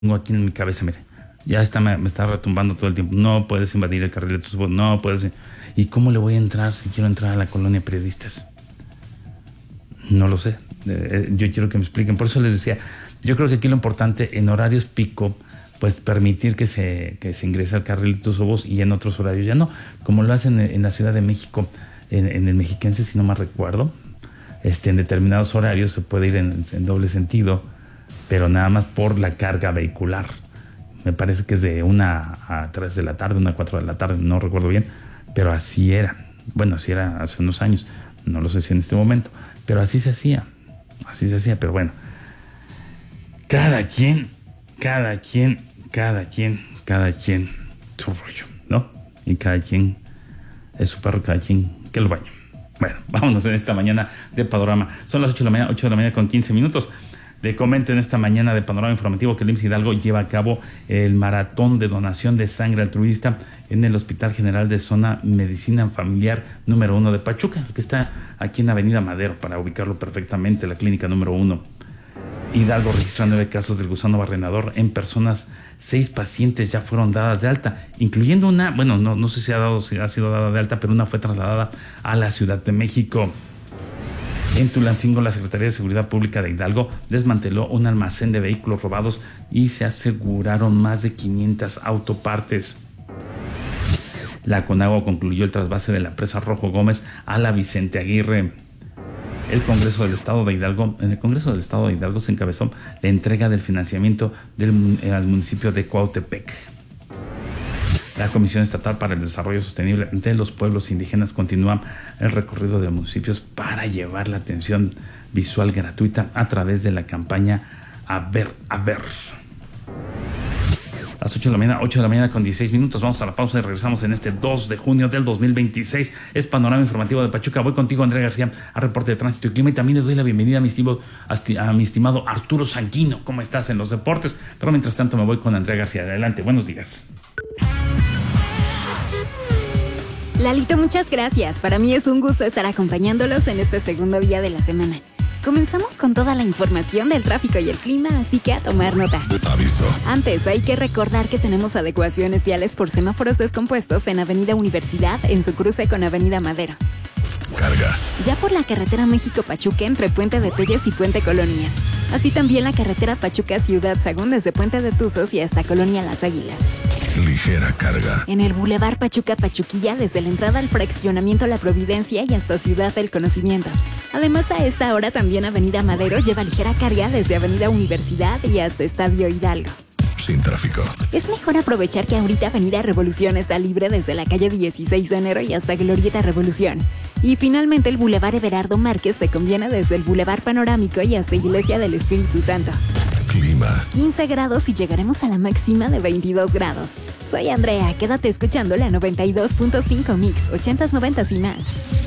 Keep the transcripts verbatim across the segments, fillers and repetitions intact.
tengo aquí en mi cabeza, mire. Ya está, me, me está retumbando todo el tiempo. No puedes invadir el carril de tus voz, no puedes. ¿Y cómo le voy a entrar si quiero entrar a la colonia de periodistas? No lo sé. Eh, yo quiero que me expliquen. Por eso les decía, yo creo que aquí lo importante en horarios pico, pues permitir que se, que se ingrese al carril de tus voz y en otros horarios ya no. Como lo hacen en, en la Ciudad de México, en, en el Mexiquense, si no mal recuerdo. Este, en determinados horarios se puede ir en, en doble sentido, pero nada más por la carga vehicular. Me parece que es de una a tres de la tarde, una a cuatro de la tarde, no recuerdo bien, pero así era. Bueno, así era hace unos años, no lo sé si en este momento, pero así se hacía, así se hacía, pero bueno. Cada quien, cada quien, cada quien, cada quien, su rollo, ¿no? Y cada quien es su perro, cada quien que lo bañe. Bueno, vámonos en esta mañana de Panorama. Son las ocho de la mañana, ocho de la mañana con quince minutos. Le comento en esta mañana de Panorama Informativo que el I M S S Hidalgo lleva a cabo el maratón de donación de sangre altruista en el Hospital General de Zona Medicina Familiar número uno de Pachuca, que está aquí en Avenida Madero, para ubicarlo perfectamente, la clínica número uno. Hidalgo registra nueve casos del gusano barrenador en personas. Seis pacientes ya fueron dadas de alta, incluyendo una, bueno, no, no sé si ha, dado, si ha sido dada de alta, pero una fue trasladada a la Ciudad de México. En Tulancingo, la Secretaría de Seguridad Pública de Hidalgo desmanteló un almacén de vehículos robados y se aseguraron más de quinientas autopartes. La Conagua concluyó el trasvase de la presa Rojo Gómez a la Vicente Aguirre. El Congreso del Estado de Hidalgo, en el Congreso del Estado de Hidalgo se encabezó la entrega del financiamiento del, al municipio de Cuautepec. La Comisión Estatal para el Desarrollo Sostenible de los Pueblos Indígenas continúa el recorrido de municipios para llevar la atención visual gratuita a través de la campaña A Ver, A Ver. Las ocho de la mañana, ocho de la mañana con dieciséis minutos. Vamos a la pausa y regresamos en este dos de junio del dos mil veintiséis. Es Panorama Informativo de Pachuca. Voy contigo, Andrea García, a reporte de tránsito y clima. Y también le doy la bienvenida a mi, estimo, a mi estimado Arturo Sanguino. ¿Cómo estás en los deportes? Pero mientras tanto me voy con Andrea García. Adelante, buenos días. Lalito, muchas gracias. Para mí es un gusto estar acompañándolos en este segundo día de la semana. Comenzamos con toda la información del tráfico y el clima, así que a tomar nota. Aviso. Antes, hay que recordar que tenemos adecuaciones viales por semáforos descompuestos en Avenida Universidad, en su cruce con Avenida Madero. Carga. Ya por la carretera México-Pachuca entre Puente de Telles y Puente Colonias. Así también la carretera Pachuca-Ciudad Sagún desde Puente de Tuzos y hasta Colonia Las Águilas. Ligera carga. En el Boulevard Pachuca-Pachuquilla desde la entrada al fraccionamiento La Providencia y hasta Ciudad del Conocimiento. Además, a esta hora también Avenida Madero lleva ligera carga desde Avenida Universidad y hasta Estadio Hidalgo. Sin tráfico. Es mejor aprovechar que ahorita Avenida Revolución está libre desde la calle dieciséis de enero y hasta Glorieta Revolución. Y finalmente el Boulevard Everardo Márquez te conviene desde el Boulevard Panorámico y hasta Iglesia del Espíritu Santo. Clima. quince grados y llegaremos a la máxima de veintidós grados. Soy Andrea, quédate escuchando la noventa y dos punto cinco Mix, ochentas, noventas y más.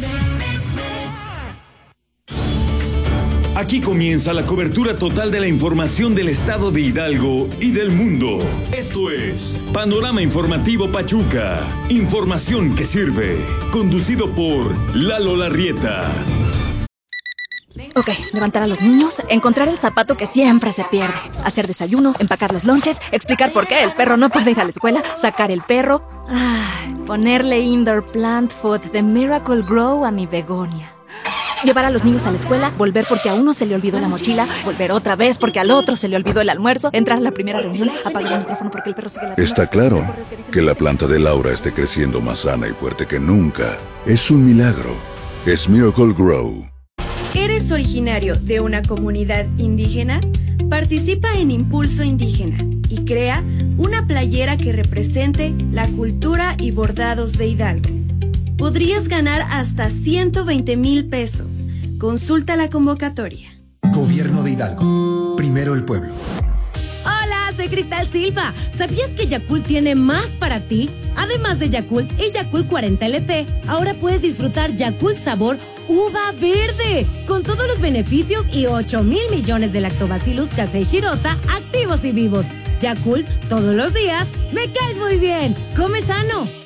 Aquí comienza la cobertura total de la información del estado de Hidalgo y del mundo. Esto es Panorama Informativo Pachuca. Información que sirve. Conducido por Lalo Larrieta. Ok, levantar a los niños, encontrar el zapato que siempre se pierde, hacer desayuno, empacar los lonches, explicar por qué el perro no puede ir a la escuela, sacar el perro, ay, ponerle indoor plant food de Miracle Grow a mi begonia. Llevar a los niños a la escuela, volver porque a uno se le olvidó la mochila, volver otra vez porque al otro se le olvidó el almuerzo, entrar a la primera reunión, apagar el micrófono porque el perro sigue la... Está claro que la planta de Laura esté creciendo más sana y fuerte que nunca. Es un milagro. Es Miracle Grow. ¿Eres originario de una comunidad indígena? Participa en Impulso Indígena y crea una playera que represente la cultura y bordados de Hidalgo. Podrías ganar hasta ciento veinte mil pesos. Consulta la convocatoria. Gobierno de Hidalgo. Primero el pueblo. Hola, soy Cristal Silva. ¿Sabías que Yakult tiene más para ti? Además de Yakult y Yakult cuarenta L T, ahora puedes disfrutar Yakult sabor uva verde, con todos los beneficios y ocho mil millones de Lactobacillus casei shirota activos y vivos. Yakult, todos los días, me caes muy bien. Come sano.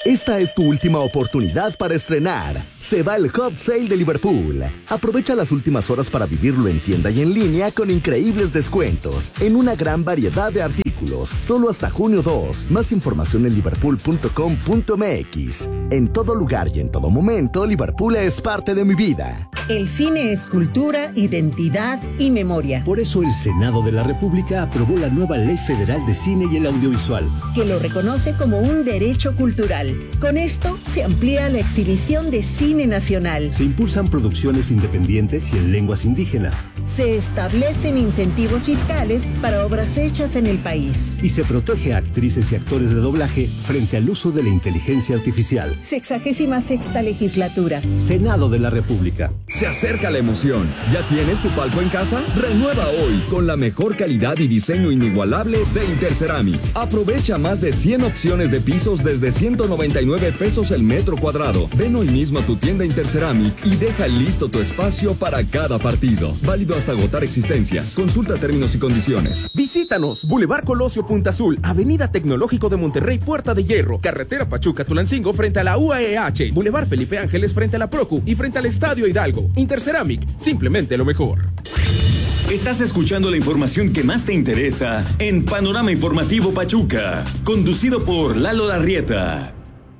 Esta es tu última oportunidad para estrenar. Se va el Hot Sale de Liverpool. Aprovecha las últimas horas para vivirlo en tienda y en línea con increíbles descuentos en una gran variedad de artículos. Solo hasta junio dos. Más información en liverpool punto com punto m x. En todo lugar y en todo momento, Liverpool es parte de mi vida. El cine es cultura, identidad y memoria. Por eso el Senado de la República aprobó la nueva Ley Federal de Cine y el Audiovisual, que lo reconoce como un derecho cultural. Con esto se amplía la exhibición de cine nacional. Se impulsan producciones independientes y en lenguas indígenas. Se establecen incentivos fiscales para obras hechas en el país. Y se protege a actrices y actores de doblaje frente al uso de la inteligencia artificial. Sexagésima sexta legislatura. Senado de la República. Se acerca la emoción. ¿Ya tienes tu palco en casa? Renueva hoy con la mejor calidad y diseño inigualable de Interceramic. Aprovecha más de cien opciones de pisos desde ciento noventa y nueve pesos el metro cuadrado. Ven hoy mismo a tu tienda Interceramic y deja listo tu espacio para cada partido. Válido hasta agotar existencias. Consulta términos y condiciones. Visítanos, Boulevard Colosio Punta Azul, Avenida Tecnológico de Monterrey, Puerta de Hierro, Carretera Pachuca-Tulancingo frente a la U A E H, Boulevard Felipe Ángeles frente a la Procu y frente al Estadio Hidalgo. Interceramic, simplemente lo mejor. Estás escuchando la información que más te interesa en Panorama Informativo Pachuca, conducido por Lalo Larrieta.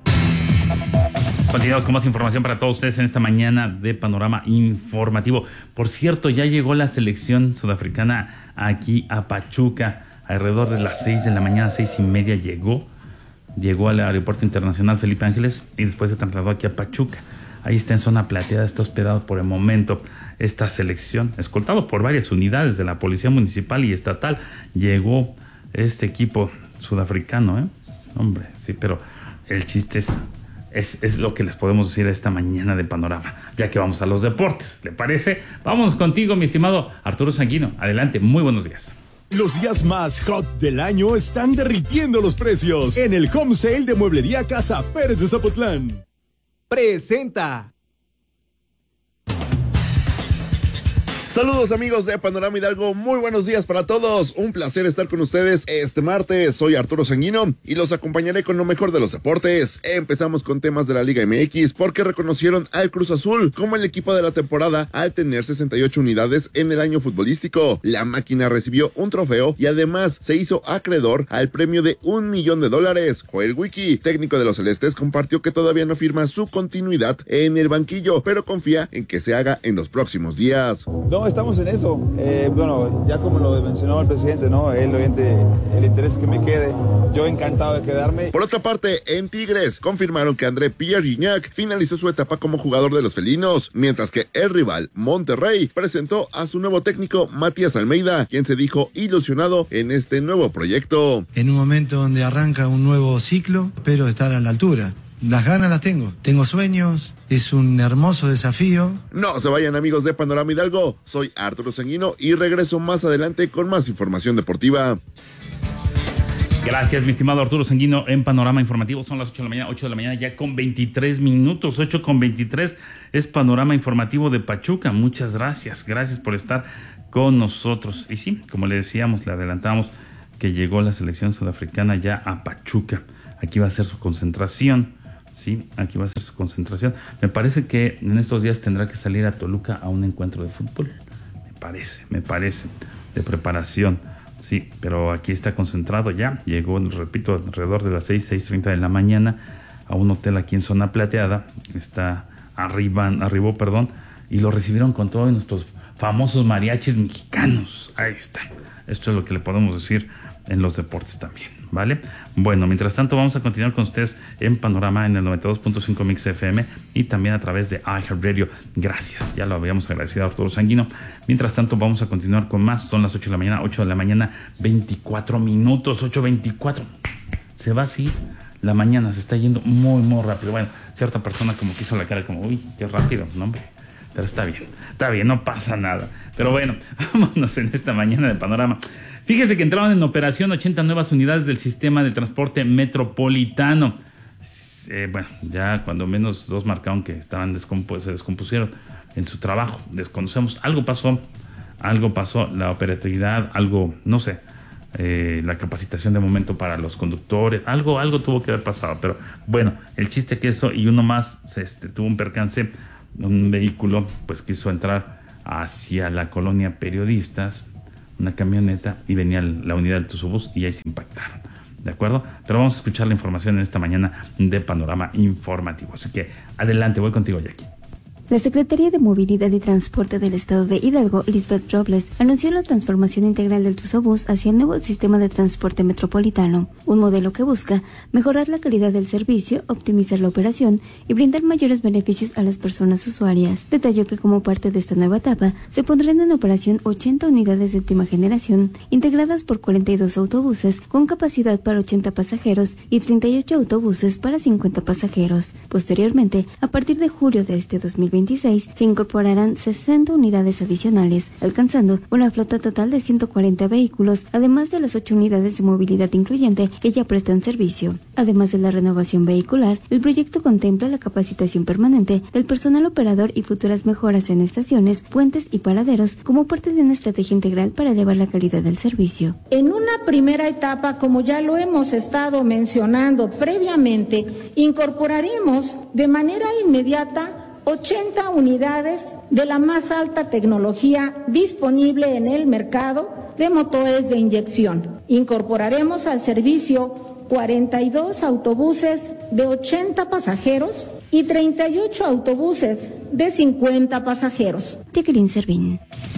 Continuamos con más información para todos ustedes en esta mañana de Panorama Informativo. Por cierto, ya llegó la selección sudafricana aquí a Pachuca. Alrededor de las seis de la mañana, seis y media llegó. Llegó al Aeropuerto Internacional Felipe Ángeles y después se trasladó aquí a Pachuca. Ahí está en zona plateada, está hospedado por el momento esta selección, escoltado por varias unidades de la Policía Municipal y Estatal. Llegó este equipo sudafricano, ¿eh? Hombre, sí, pero el chiste es, es, es lo que les podemos decir esta mañana de Panorama, ya que vamos a los deportes. ¿Le parece? Vámonos contigo, mi estimado Arturo Sanguino. Adelante, muy buenos días. Los días más hot del año están derritiendo los precios en el Home Sale de Mueblería Casa Pérez de Zapotlán. Presenta. Saludos amigos de Panorama Hidalgo, muy buenos días para todos, un placer estar con ustedes este martes. Soy Arturo Sanguino y los acompañaré con lo mejor de los deportes. Empezamos con temas de la Liga M X porque reconocieron al Cruz Azul como el equipo de la temporada al tener sesenta y ocho unidades en el año futbolístico. La máquina recibió un trofeo y además se hizo acreedor al premio de un millón de dólares. Joel Wiki, técnico de los Celestes, compartió que todavía no firma su continuidad en el banquillo, pero confía en que se haga en los próximos días. No, estamos en eso. Eh, bueno, ya como lo mencionó el presidente, ¿no? Él obviamente el interés es que me quede. Yo encantado de quedarme. Por otra parte, en Tigres confirmaron que André Pierre Gignac finalizó su etapa como jugador de los felinos, mientras que el rival Monterrey presentó a su nuevo técnico Matías Almeida, quien se dijo ilusionado en este nuevo proyecto. En un momento donde arranca un nuevo ciclo, espero estar a la altura. Las ganas las tengo, tengo sueños, es un hermoso desafío. No se vayan amigos de Panorama Hidalgo, soy Arturo Sanguino y regreso más adelante con más información deportiva. Gracias mi estimado Arturo Sanguino en Panorama Informativo, son las ocho de la mañana, ocho de la mañana ya con veintitrés minutos, ocho con veintitrés es Panorama Informativo de Pachuca. Muchas gracias, gracias por estar con nosotros. Y sí, como le decíamos, le adelantamos que llegó la selección sudafricana ya a Pachuca, aquí va a ser su concentración. Sí, aquí va a ser su concentración. Me parece que en estos días tendrá que salir a Toluca a un encuentro de fútbol. Me parece, me parece, de preparación. Sí, pero aquí está concentrado ya. Llegó, repito, alrededor de las seis, seis treinta de la mañana a un hotel aquí en zona plateada. Está arriba, arribó, perdón, y lo recibieron con todos nuestros famosos mariachis mexicanos. Ahí está. Esto es lo que le podemos decir en los deportes también, ¿vale? Bueno, mientras tanto vamos a continuar con ustedes en Panorama en el noventa y dos punto cinco Mix F M y también a través de iHeartRadio. Gracias, ya lo habíamos agradecido a Arturo Sanguino. Mientras tanto vamos a continuar con más. Son las ocho de la mañana, ocho de la mañana, veinticuatro minutos, ocho veinticuatro. Se va así, la mañana se está yendo muy, muy rápido. Bueno, cierta persona como que hizo la cara como, uy, qué rápido, no hombre. Pero está bien, está bien, no pasa nada. Pero bueno, vámonos en esta mañana de Panorama. Fíjese que entraron en operación ochenta nuevas unidades del sistema de transporte metropolitano. Eh, bueno, ya cuando menos dos marcaron que estaban descompu- se descompusieron en su trabajo. Desconocemos, algo pasó, algo pasó, la operatividad, algo, no sé. eh, la capacitación de momento para los conductores, algo, algo tuvo que haber pasado, pero bueno, el chiste que eso, y uno más este, tuvo un percance, un vehículo pues quiso entrar hacia la colonia Periodistas, una camioneta, y venía la unidad del Tuzobús y ahí se impactaron, ¿de acuerdo? Pero vamos a escuchar la información en esta mañana de Panorama Informativo, así que adelante, voy contigo, Jackie. La Secretaría de Movilidad y Transporte del Estado de Hidalgo, Lisbeth Robles, anunció la transformación integral del Tuzobús hacia el nuevo sistema de transporte metropolitano, un modelo que busca mejorar la calidad del servicio, optimizar la operación y brindar mayores beneficios a las personas usuarias. Detalló que como parte de esta nueva etapa, se pondrán en operación ochenta unidades de última generación, integradas por cuarenta y dos autobuses con capacidad para ochenta pasajeros y treinta y ocho autobuses para cincuenta pasajeros. Posteriormente, a partir de julio de este dos mil veintiséis, se incorporarán sesenta unidades adicionales, alcanzando una flota total de ciento cuarenta vehículos, además de las ocho unidades de movilidad incluyente que ya prestan servicio. Además de la renovación vehicular, el proyecto contempla la capacitación permanente del personal operador y futuras mejoras en estaciones, puentes y paraderos como parte de una estrategia integral para elevar la calidad del servicio. En una primera etapa, como ya lo hemos estado mencionando previamente, incorporaremos de manera inmediata ochenta unidades de la más alta tecnología disponible en el mercado de motores de inyección. Incorporaremos al servicio cuarenta y dos autobuses de ochenta pasajeros y treinta y ocho autobuses de cincuenta pasajeros. Jacqueline Servín.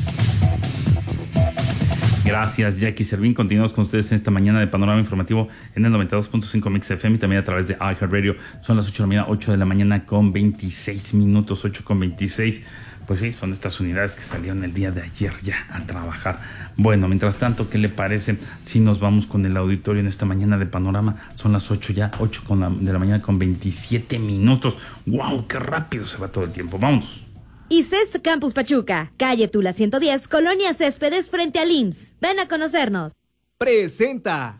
Gracias, Jackie Servín. Continuamos con ustedes en esta mañana de Panorama Informativo en el noventa y dos punto cinco Mix F M y también a través de iHeartRadio. Son las ocho de la mañana, ocho de la mañana con veintiséis minutos, ocho con veintiséis. Pues sí, son estas unidades que salieron el día de ayer ya a trabajar. Bueno, mientras tanto, ¿qué le parece si nos vamos con el auditorio en esta mañana de Panorama? Son las ocho ya, ocho con la, de la mañana con veintisiete minutos. ¡Wow! ¡Qué rápido se va todo el tiempo! ¡Vamos! I C E S Campus Pachuca, calle Tula ciento diez, Colonia Céspedes frente al I M S S. Ven a conocernos. Presenta.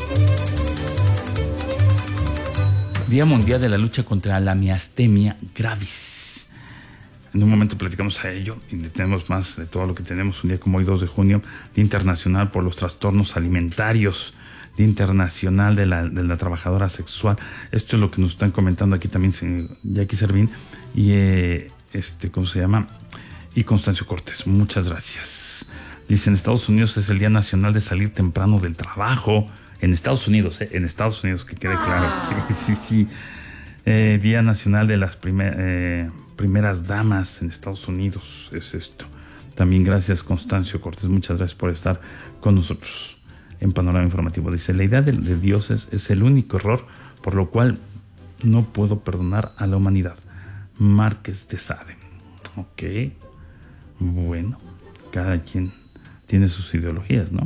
Día Mundial de la Lucha contra la Miastemia Gravis. En un momento platicamos a ello y tenemos más de todo lo que tenemos. Un día como hoy, dos de junio, Día Internacional por los Trastornos Alimentarios, Día Internacional de la, de la Trabajadora Sexual. Esto es lo que nos están comentando aquí también Jackie Servín y... Eh, Este, ¿cómo se llama? Y Constancio Cortés, muchas gracias. Dice, en Estados Unidos es el Día Nacional de Salir Temprano del Trabajo. En Estados Unidos, ¿eh? En Estados Unidos, que quede claro. Sí, sí, sí. Eh, Día Nacional de las primer, eh, Primeras Damas en Estados Unidos es esto. También gracias, Constancio Cortés, muchas gracias por estar con nosotros en Panorama Informativo. Dice, la idea de, de dioses es el único error por lo cual no puedo perdonar a la humanidad. Márquez de Sade. Ok, bueno, cada quien tiene sus ideologías, ¿no?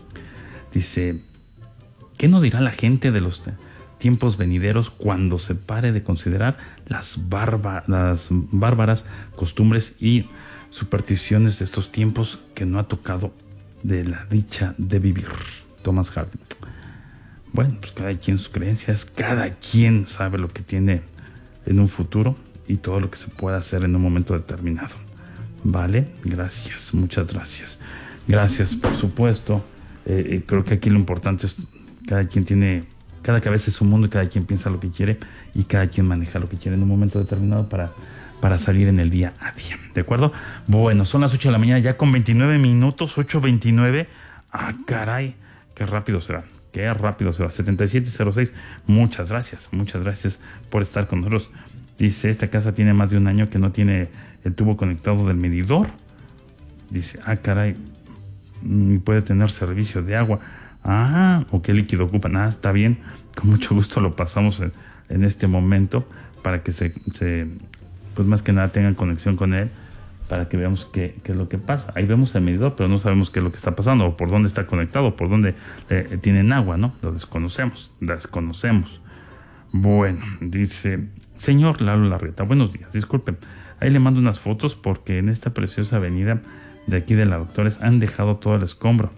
Dice, ¿qué no dirá la gente de los tiempos venideros cuando se pare de considerar las, barba, las bárbaras costumbres y supersticiones de estos tiempos que no ha tocado de la dicha de vivir? Thomas Hardy. Bueno, pues cada quien sus creencias, cada quien sabe lo que tiene en un futuro y todo lo que se puede hacer en un momento determinado. Vale, gracias, muchas gracias. Gracias, por supuesto. Eh, creo que aquí lo importante es cada quien tiene, cada cabeza es un mundo y cada quien piensa lo que quiere y cada quien maneja lo que quiere en un momento determinado para, para salir en el día a día. ¿De acuerdo? Bueno, son las ocho de la mañana ya con veintinueve minutos, ocho veintinueve. Ah, caray, qué rápido será. Qué rápido se va. setenta y siete cero seis. Muchas gracias, muchas gracias por estar con nosotros. Dice, esta casa tiene más de un año que no tiene el tubo conectado del medidor. Dice, ah, caray, puede tener servicio de agua. Ah, o qué líquido ocupan. Ah, está bien. Con mucho gusto lo pasamos en, en este momento para que se, se, pues más que nada tengan conexión con él, para que veamos qué, qué es lo que pasa. Ahí vemos el medidor, pero no sabemos qué es lo que está pasando, o por dónde está conectado, por dónde eh, tienen agua, ¿no? Lo desconocemos, desconocemos. Bueno, dice, señor Lalo Larreta, buenos días, disculpen, ahí le mando unas fotos porque en esta preciosa avenida de aquí de la Doctores han dejado todo el escombro.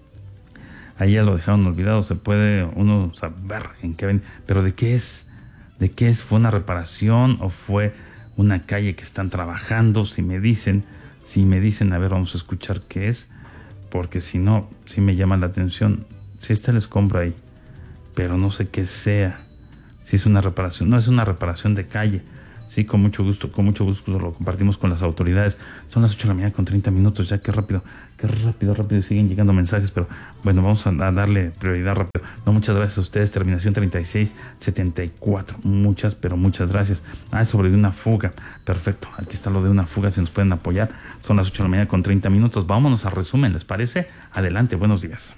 Ahí ya lo dejaron olvidado, se puede uno saber en qué ven, pero ¿de qué es? ¿De qué es? ¿Fue una reparación o fue una calle que están trabajando? Si me dicen, si me dicen, a ver, vamos a escuchar qué es, porque si no, sí me llama la atención. Si está el escombro ahí, pero no sé qué sea. Si es una reparación, no es una reparación de calle. Sí, con mucho gusto, con mucho gusto lo compartimos con las autoridades. Son las ocho de la mañana con treinta minutos, ya qué rápido, qué rápido, rápido siguen llegando mensajes, pero bueno, vamos a, a darle prioridad rápido. No, muchas gracias a ustedes, terminación treinta y seis setenta y cuatro, muchas, pero muchas gracias. Ah, es sobre de una fuga, perfecto, aquí está lo de una fuga, si nos pueden apoyar. Son las ocho de la mañana con treinta minutos, vámonos a resumen, ¿les parece? Adelante, buenos días.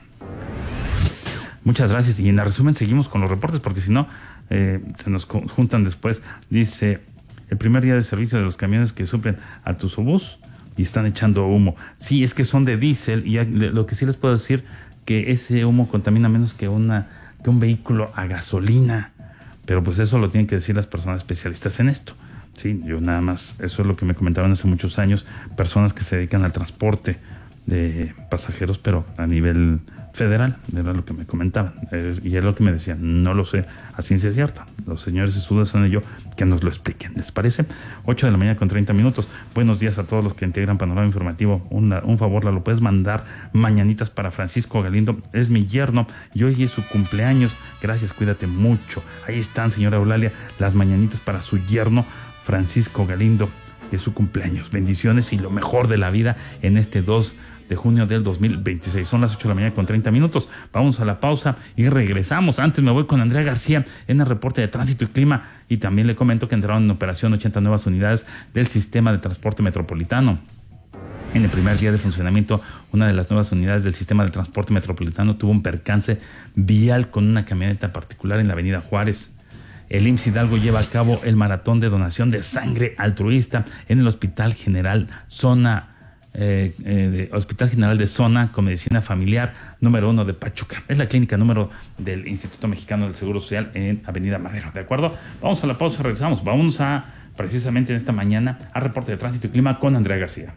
Muchas gracias, y en el resumen seguimos con los reportes, porque si no, eh, se nos juntan después. Dice... El primer día de servicio de los camiones que suplen a Tuzobús y están echando humo. Sí, es que son de diésel y lo que sí les puedo decir que ese humo contamina menos que, una, que un vehículo a gasolina. Pero pues eso lo tienen que decir las personas especialistas en esto. Sí, yo nada más, eso es lo que me comentaban hace muchos años, personas que se dedican al transporte de pasajeros, pero a nivel federal, era lo que me comentaban, eh, y es lo que me decían, no lo sé a ciencia cierta, los señores de Sudas son ellos que nos lo expliquen, ¿les parece? ocho de la mañana con treinta minutos, buenos días a todos los que integran Panorama Informativo, Una, un favor, ¿lo puedes mandar mañanitas para Francisco Galindo? Es mi yerno y hoy es su cumpleaños, gracias, cuídate mucho, ahí están, señora Eulalia, las mañanitas para su yerno Francisco Galindo, que es su cumpleaños, bendiciones y lo mejor de la vida en este dos de junio del dos mil veintiséis. Son las ocho de la mañana con treinta minutos. Vamos a la pausa y regresamos. Antes me voy con Andrea García en el reporte de tránsito y clima, y también le comento que entraron en operación ochenta nuevas unidades del sistema de transporte metropolitano. En el primer día de funcionamiento, una de las nuevas unidades del sistema de transporte metropolitano tuvo un percance vial con una camioneta particular en la avenida Juárez. El I M S S Hidalgo lleva a cabo el maratón de donación de sangre altruista en el Hospital General Zona Eh, eh, de Hospital General de Zona con Medicina Familiar número uno de Pachuca. Es la clínica número del Instituto Mexicano del Seguro Social en Avenida Madero, ¿de acuerdo? Vamos a la pausa, regresamos. Vamos a, precisamente en esta mañana, a reporte de tránsito y clima con Andrea García.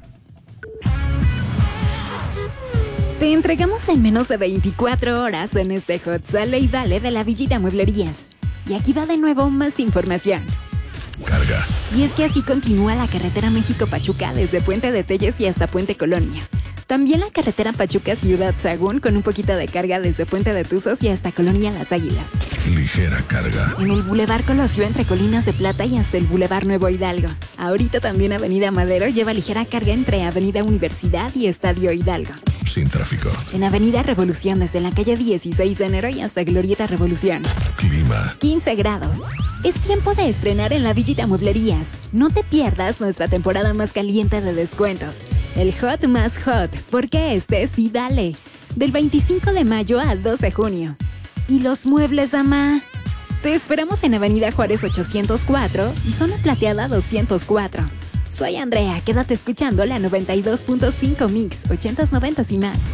Te entregamos en menos de veinticuatro horas en este Hot Sale y Dale de la Villita Mueblerías. Y aquí va de nuevo más información. Carga. Y es que así continúa la carretera México-Pachuca desde Puente de Telles y hasta Puente Colonias. También la carretera Pachuca-Ciudad Sagún con un poquito de carga desde Puente de Tuzos y hasta Colonia Las Águilas. Ligera carga. En el Boulevard Colosio entre Colinas de Plata y hasta el Boulevard Nuevo Hidalgo. Ahorita también Avenida Madero lleva ligera carga entre Avenida Universidad y Estadio Hidalgo. Sin tráfico. En Avenida Revolución desde la calle dieciséis de enero y hasta Glorieta Revolución. Clima. quince grados. Es tiempo de estrenar en la Villita Mueblerías. No te pierdas nuestra temporada más caliente de descuentos. El hot más hot, porque este sí dale. Del veinticinco de mayo al dos de junio. ¿Y los muebles, ama? Te esperamos en Avenida Juárez ochocientos cuatro y Zona Plateada doscientos cuatro. Soy Andrea, quédate escuchando la noventa y dos punto cinco Mix, ochentas, noventas y más.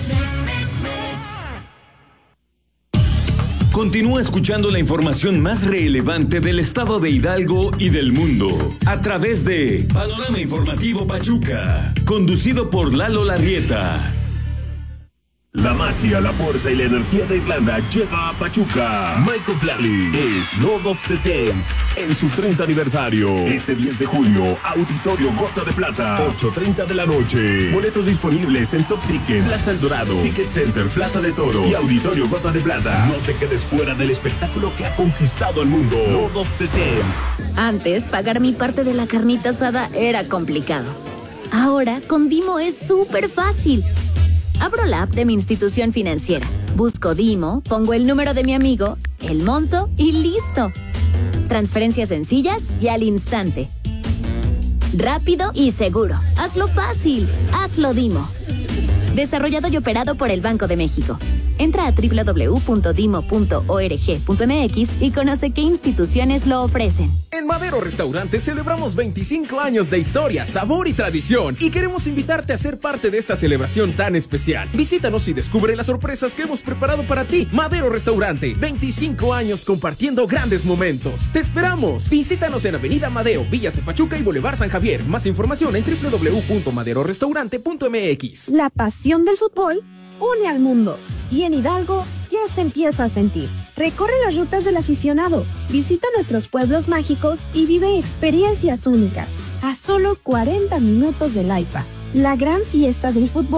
Continúa escuchando la información más relevante del estado de Hidalgo y del mundo a través de Panorama Informativo Pachuca, conducido por Lalo Larrieta. La magia, la fuerza y la energía de Irlanda llega a Pachuca. Michael Flatley es Lord of the Dance en su treinta aniversario. Este diez de junio, Auditorio Gota de Plata, ocho treinta de la noche. Boletos disponibles en Top Ticket, Plaza El Dorado, Ticket Center, Plaza de Toros y Auditorio Gota de Plata. No te quedes fuera del espectáculo que ha conquistado el mundo. Lord of the Dance. Antes, pagar mi parte de la carnita asada era complicado. Ahora, con Dimo es súper fácil. Abro la app de mi institución financiera, busco Dimo, pongo el número de mi amigo, el monto y listo. Transferencias sencillas y al instante. Rápido y seguro. Hazlo fácil. Hazlo Dimo. Desarrollado y operado por el Banco de México. Entra a doble u doble u doble u punto dimo punto org punto m x y conoce qué instituciones lo ofrecen. En Madero Restaurante celebramos veinticinco años de historia, sabor y tradición y queremos invitarte a ser parte de esta celebración tan especial. Visítanos y descubre las sorpresas que hemos preparado para ti. Madero Restaurante, veinticinco años compartiendo grandes momentos. ¡Te esperamos! Visítanos en Avenida Madero, Villas de Pachuca y Boulevard San Javier. Más información en doble u doble u doble u punto madero restaurante punto m x. La pasión del fútbol une al mundo y en Hidalgo ya se empieza a sentir. Recorre las rutas del aficionado, visita nuestros pueblos mágicos y vive experiencias únicas. A solo cuarenta minutos del AIFA, la gran fiesta del fútbol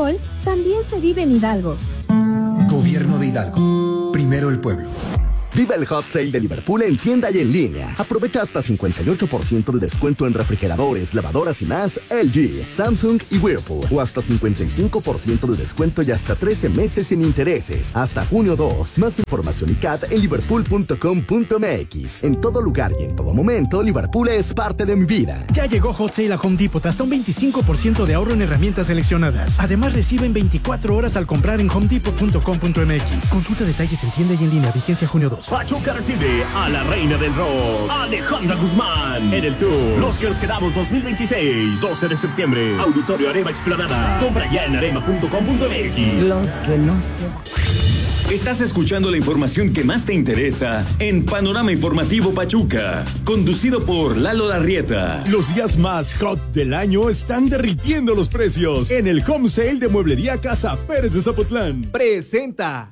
también se vive en Hidalgo. Gobierno de Hidalgo. Primero el pueblo. Viva el Hot Sale de Liverpool en tienda y en línea. Aprovecha hasta cincuenta y ocho por ciento de descuento en refrigeradores, lavadoras y más L G, Samsung y Whirlpool. O hasta cincuenta y cinco por ciento de descuento y hasta trece meses sin intereses. Hasta junio dos. Más información y C A T en liverpool punto com punto m x. En todo lugar y en todo momento, Liverpool es parte de mi vida. Ya llegó Hot Sale a Home Depot, hasta un veinticinco por ciento de ahorro en herramientas seleccionadas. Además, reciben veinticuatro horas al comprar en home depot punto com punto m x. Consulta detalles en tienda y en línea. Vigencia junio dos. Pachuca recibe a la reina del rock, Alejandra Guzmán, en el tour Los que nos quedamos dos mil veintiséis, doce de septiembre, Auditorio Arema Explanada. Compra ya en arema punto com punto m x. Los que nos quedamos. Estás escuchando la información que más te interesa en Panorama Informativo Pachuca, conducido por Lalo Larrieta. Los días más hot del año están derritiendo los precios en el Home Sale de Mueblería Casa Pérez de Zapotlán. Presenta.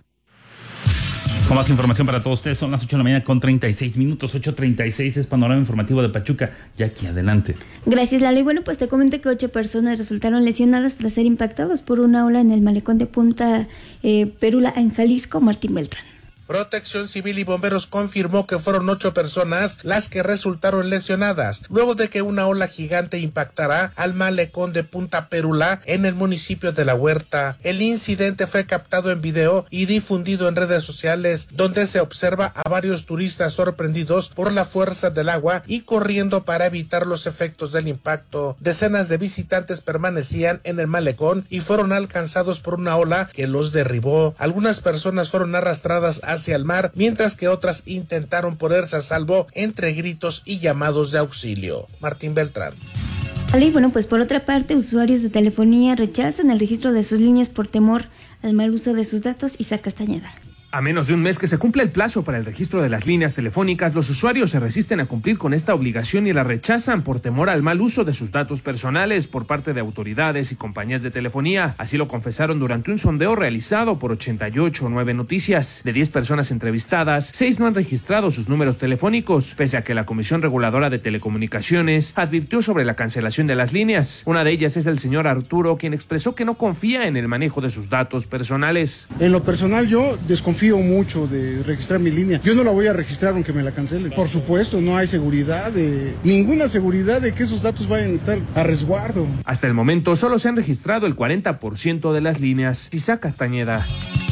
Con más información para todos ustedes, son las ocho de la mañana con treinta y seis minutos, ocho treinta y seis es Panorama Informativo de Pachuca. Jackie, adelante. Gracias, Lalo. Y bueno, pues te comento que ocho personas resultaron lesionadas tras ser impactados por una ola en el malecón de Punta eh, Perula, en Jalisco. Martín Beltrán. Protección Civil y Bomberos confirmó que fueron ocho personas las que resultaron lesionadas luego de que una ola gigante impactara al malecón de Punta Perula en el municipio de La Huerta. El incidente fue captado en video y difundido en redes sociales, donde se observa a varios turistas sorprendidos por la fuerza del agua y corriendo para evitar los efectos del impacto. Decenas de visitantes permanecían en el malecón y fueron alcanzados por una ola que los derribó. Algunas personas fueron arrastradas hacia hacia el mar, mientras que otras intentaron ponerse a salvo entre gritos y llamados de auxilio. Martín Beltrán. Y bueno, pues por otra parte, usuarios de telefonía rechazan el registro de sus líneas por temor al mal uso de sus datos. Isaac Castañeda. A menos de un mes que se cumpla el plazo para el registro de las líneas telefónicas, los usuarios se resisten a cumplir con esta obligación y la rechazan por temor al mal uso de sus datos personales por parte de autoridades y compañías de telefonía. Así lo confesaron durante un sondeo realizado por ochenta y ocho punto nueve Noticias. De diez personas entrevistadas, seis no han registrado sus números telefónicos, pese a que la Comisión Reguladora de Telecomunicaciones advirtió sobre la cancelación de las líneas. Una de ellas es el señor Arturo, quien expresó que no confía en el manejo de sus datos personales. En lo personal, yo desconfío mucho de registrar mi línea. Yo no la voy a registrar aunque me la cancelen. Por supuesto, no hay seguridad, de ninguna seguridad de que esos datos vayan a estar a resguardo. Hasta el momento solo se han registrado el cuarenta por ciento de las líneas. Isaac Castañeda.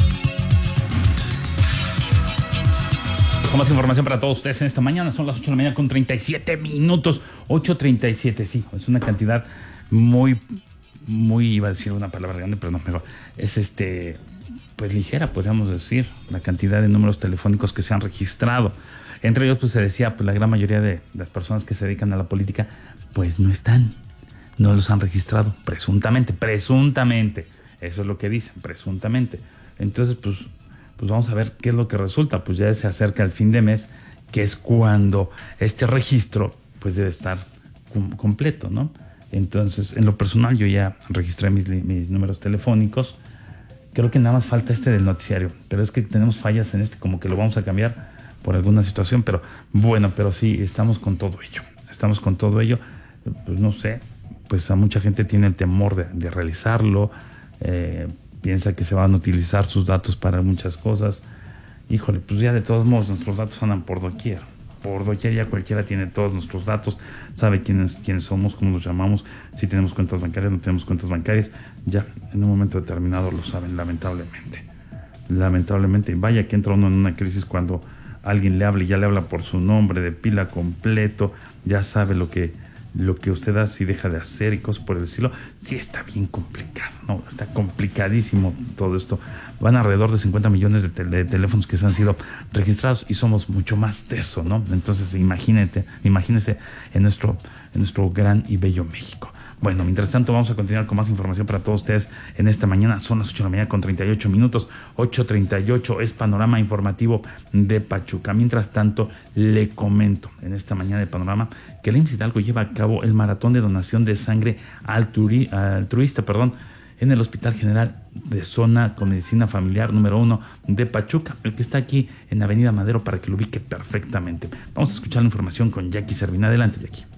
Con más información para todos ustedes en esta mañana, son las ocho de la mañana con treinta y siete minutos, ocho treinta y siete, sí, es una cantidad muy, muy, iba a decir una palabra grande, pero no, mejor, es este... pues ligera, podríamos decir, la cantidad de números telefónicos que se han registrado. Entre ellos, pues se decía, pues la gran mayoría de las personas que se dedican a la política, pues no están, no los han registrado, presuntamente, presuntamente, eso es lo que dicen, presuntamente. Entonces, pues, pues vamos a ver qué es lo que resulta, pues ya se acerca el fin de mes, que es cuando este registro, pues debe estar com- completo, ¿no? Entonces, en lo personal, yo ya registré mis, mis números telefónicos. Creo que nada más falta este del noticiario, pero es que tenemos fallas en este, como que lo vamos a cambiar por alguna situación, pero bueno, pero sí, estamos con todo ello, estamos con todo ello, pues no sé, pues a mucha gente tiene el temor de, de realizarlo, eh, piensa que se van a utilizar sus datos para muchas cosas, híjole, pues ya de todos modos nuestros datos andan por doquier, por doquier ya cualquiera tiene todos nuestros datos, sabe quiénes, quiénes somos, cómo nos llamamos, si tenemos cuentas bancarias, no tenemos cuentas bancarias, ya en un momento determinado lo saben, lamentablemente. Lamentablemente, vaya que entra uno en una crisis cuando alguien le habla y ya le habla por su nombre, de pila completo, ya sabe lo que, lo que usted hace y deja de hacer y cosas por el estilo. Sí está bien complicado, ¿no? Está complicadísimo todo esto. Van alrededor de cincuenta millones de, tel- de teléfonos que se han sido registrados y somos mucho más de eso, ¿no? Entonces imagínate, imagínese en nuestro, en nuestro gran y bello México. Bueno, mientras tanto vamos a continuar con más información para todos ustedes en esta mañana. Son las ocho de la mañana con treinta y ocho minutos. ocho treinta y ocho es Panorama Informativo de Pachuca. Mientras tanto, le comento en esta mañana de Panorama que el I M S S Hidalgo lleva a cabo el maratón de donación de sangre alturi- altruista, perdón, en el Hospital General de Zona con Medicina Familiar número uno de Pachuca, el que está aquí en Avenida Madero para que lo ubique perfectamente. Vamos a escuchar la información con Jackie Servina. Adelante, Jackie.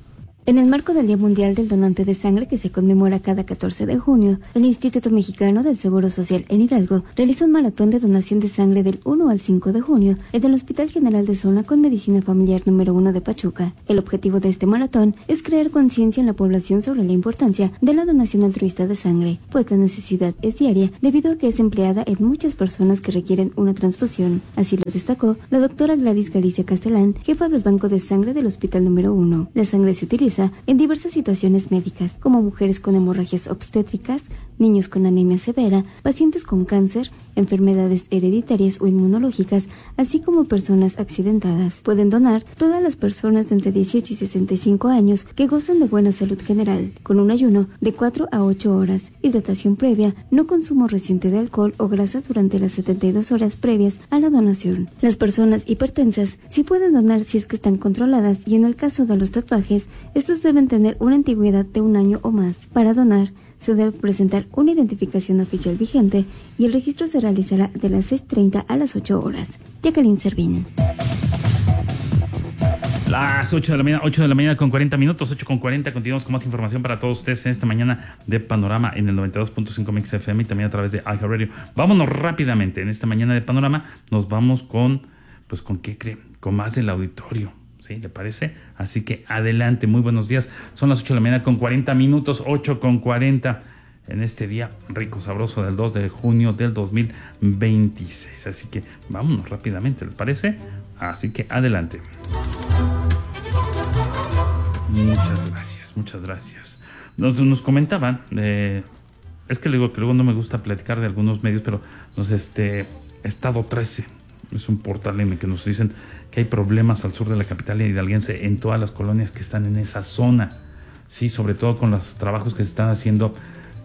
En el marco del Día Mundial del Donante de Sangre, que se conmemora cada catorce de junio, el Instituto Mexicano del Seguro Social en Hidalgo realiza un maratón de donación de sangre del uno al cinco de junio en el Hospital General de Zona con Medicina Familiar número uno de Pachuca. El objetivo de este maratón es crear conciencia en la población sobre la importancia de la donación altruista de sangre, pues la necesidad es diaria debido a que es empleada en muchas personas que requieren una transfusión. Así lo destacó la doctora Gladys Galicia Castellán, jefa del Banco de Sangre del Hospital número uno. La sangre se utiliza en diversas situaciones médicas, como mujeres con hemorragias obstétricas, niños con anemia severa, pacientes con cáncer, enfermedades hereditarias o inmunológicas, así como personas accidentadas. Pueden donar todas las personas de entre dieciocho y sesenta y cinco años que gozan de buena salud general, con un ayuno de cuatro a ocho horas, hidratación previa, no consumo reciente de alcohol o grasas durante las setenta y dos horas previas a la donación. Las personas hipertensas sí pueden donar si es que están controladas, y en el caso de los tatuajes, estos deben tener una antigüedad de un año o más. Para donar, se debe presentar una identificación oficial vigente y el registro se realizará de las seis treinta a las ocho horas. Jacqueline Servín. Las ocho de la mañana, ocho de la mañana con cuarenta minutos, ocho con cuarenta. Continuamos con más información para todos ustedes en esta mañana de Panorama en el noventa y dos punto cinco Mix F M y también a través de iHeartRadio. Vámonos rápidamente. En esta mañana de Panorama nos vamos con, pues, ¿con qué creen? Con más del auditorio. ¿Sí? ¿Le parece? Así que adelante, muy buenos días. Son las ocho de la mañana con cuarenta minutos, ocho con cuarenta en este día rico, sabroso del dos de junio del dos mil veintiséis. Así que vámonos rápidamente, ¿le parece? Así que adelante. Muchas gracias, muchas gracias. Nos, nos comentaban, eh, es que le digo que luego no me gusta platicar de algunos medios, pero nos este Estado trece es un portal en el que nos dicen que hay problemas al sur de la capital hidalguense en todas las colonias que están en esa zona. Sí, sobre todo con los trabajos que se están haciendo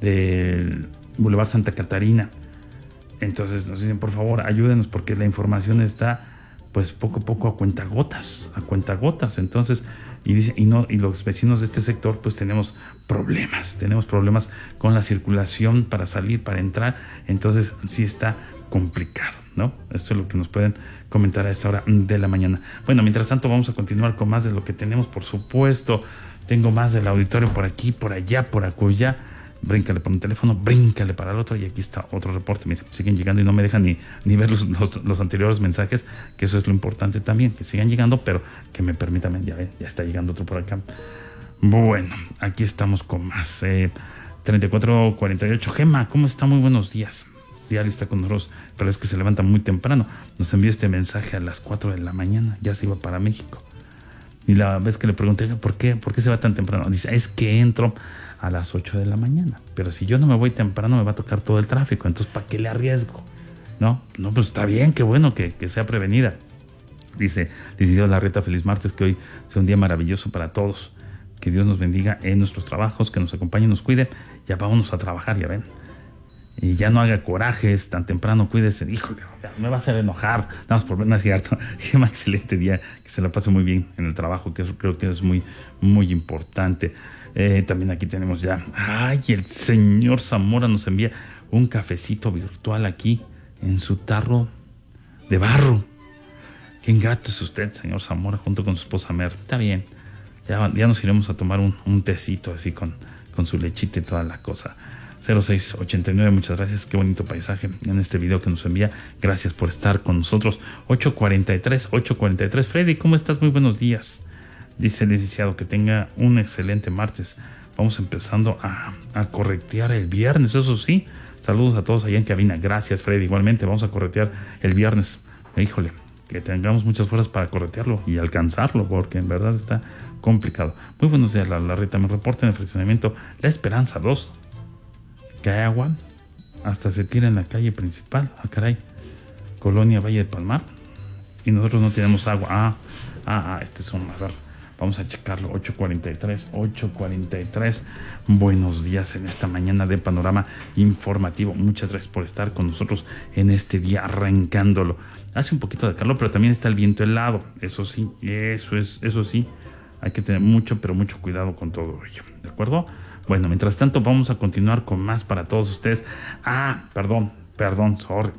del Boulevard Santa Catarina. Entonces nos dicen, por favor, ayúdenos porque la información está pues poco a poco a cuentagotas, a cuentagotas. Entonces, y dice, y no, y los vecinos de este sector pues tenemos problemas, tenemos problemas con la circulación para salir, para entrar. Entonces sí está complicado, ¿no? Esto es lo que nos pueden comentar a esta hora de la mañana. Bueno, mientras tanto vamos a continuar con más de lo que tenemos, por supuesto. Tengo más del auditorio por aquí, por allá, por acullá. Bríncale por un teléfono, bríncale para el otro, y aquí está otro reporte. Mire, siguen llegando y no me dejan ni, ni ver los, los, los anteriores mensajes, que eso es lo importante también, que sigan llegando, pero que me permitan, ya ven, ya está llegando otro por acá. Bueno, aquí estamos con más. Eh, treinta y cuatro cuarenta y ocho. Gema, ¿cómo está? Muy buenos días. Diario está con nosotros, pero es que se levanta muy temprano. Nos envió este mensaje a las cuatro de la mañana, ya se iba para México. Y la vez que le pregunté, ¿por qué? ¿Por qué se va tan temprano? Dice, es que entro a las ocho de la mañana. Pero si yo no me voy temprano, me va a tocar todo el tráfico. Entonces, ¿para qué le arriesgo? No, no, pues está bien, qué bueno que, que sea prevenida. Dice Licenciado Larreta, feliz martes, que hoy sea un día maravilloso para todos. Que Dios nos bendiga en nuestros trabajos, que nos acompañe y nos cuide. Ya vámonos a trabajar, ya ven. Y ya no haga corajes tan temprano, cuídese. Híjole, me va a hacer enojar. Nada más por ver, no es cierto. Qué más excelente día, que se la pase muy bien en el trabajo, que eso creo que es muy, muy importante. Eh, también aquí tenemos ya, ay, el señor Zamora nos envía un cafecito virtual aquí en su tarro de barro. Qué ingrato es usted, señor Zamora, junto con su esposa Mer. Está bien, ya, ya nos iremos a tomar un, un tecito así con, con su lechita y toda la cosa. cero seis ochenta y nueve, muchas gracias, qué bonito paisaje en este video que nos envía. Gracias por estar con nosotros. ocho cuarenta y tres, ocho cuarenta y tres. Freddy, ¿cómo estás? Muy buenos días. Dice el licenciado que tenga un excelente martes. Vamos empezando a, a corretear el viernes, eso sí. Saludos a todos allá en cabina. Gracias, Freddy. Igualmente, vamos a corretear el viernes. Híjole, que tengamos muchas fuerzas para corretearlo y alcanzarlo, porque en verdad está complicado. Muy buenos días, la, la Rita. Me reporta en el fraccionamiento La Esperanza dos. Que hay agua hasta se tira en la calle principal. Ah, caray. Colonia Valle de Palmar. Y nosotros no tenemos agua. Ah, ah, ah este es un... A ver, vamos a checarlo. ocho cuarenta y tres, ocho cuarenta y tres. Buenos días en esta mañana de Panorama Informativo. Muchas gracias por estar con nosotros en este día arrancándolo. Hace un poquito de calor, pero también está el viento helado. Eso sí, eso es, eso sí. Hay que tener mucho, pero mucho cuidado con todo ello. ¿De acuerdo? Bueno, mientras tanto vamos a continuar con más para todos ustedes. Ah, perdón, perdón, sorry.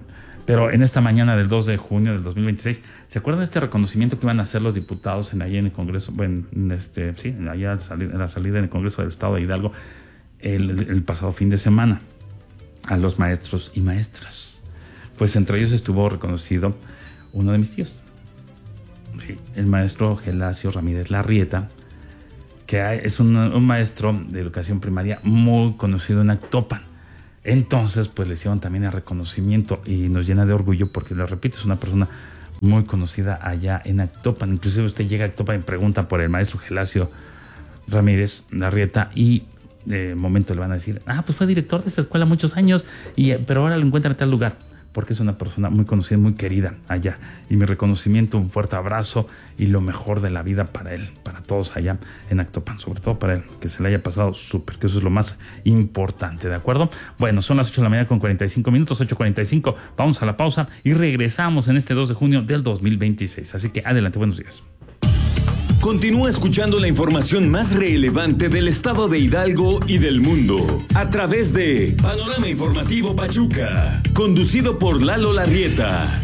Pero en esta mañana del dos de junio del dos mil veintiséis, ¿se acuerdan de este reconocimiento que iban a hacer los diputados en, allá en el Congreso? Bueno, en este, sí, allá en la salida en el Congreso del Estado de Hidalgo el, el pasado fin de semana, a los maestros y maestras. Pues entre ellos estuvo reconocido uno de mis tíos, sí, el maestro Gelasio Ramírez Larrieta, que es un, un maestro de educación primaria muy conocido en Actopan. Entonces, pues le hicieron también el reconocimiento y nos llena de orgullo porque, les repito, es una persona muy conocida allá en Actopan. Inclusive usted llega a Actopan y pregunta por el maestro Gelasio Ramírez Larrieta y de momento le van a decir, ah, pues fue director de esta escuela muchos años, y, pero ahora lo encuentran en tal lugar, porque es una persona muy conocida, muy querida allá. Y mi reconocimiento, un fuerte abrazo y lo mejor de la vida para él, para todos allá en Actopan, sobre todo para él, que se le haya pasado súper, que eso es lo más importante, ¿de acuerdo? Bueno, son las ocho de la mañana con cuarenta y cinco minutos, ocho cuarenta y cinco, vamos a la pausa y regresamos en este dos de junio del dos mil veintiséis. Así que adelante, buenos días. Continúa escuchando la información más relevante del estado de Hidalgo y del mundo a través de Panorama Informativo Pachuca, conducido por Lalo Larrieta.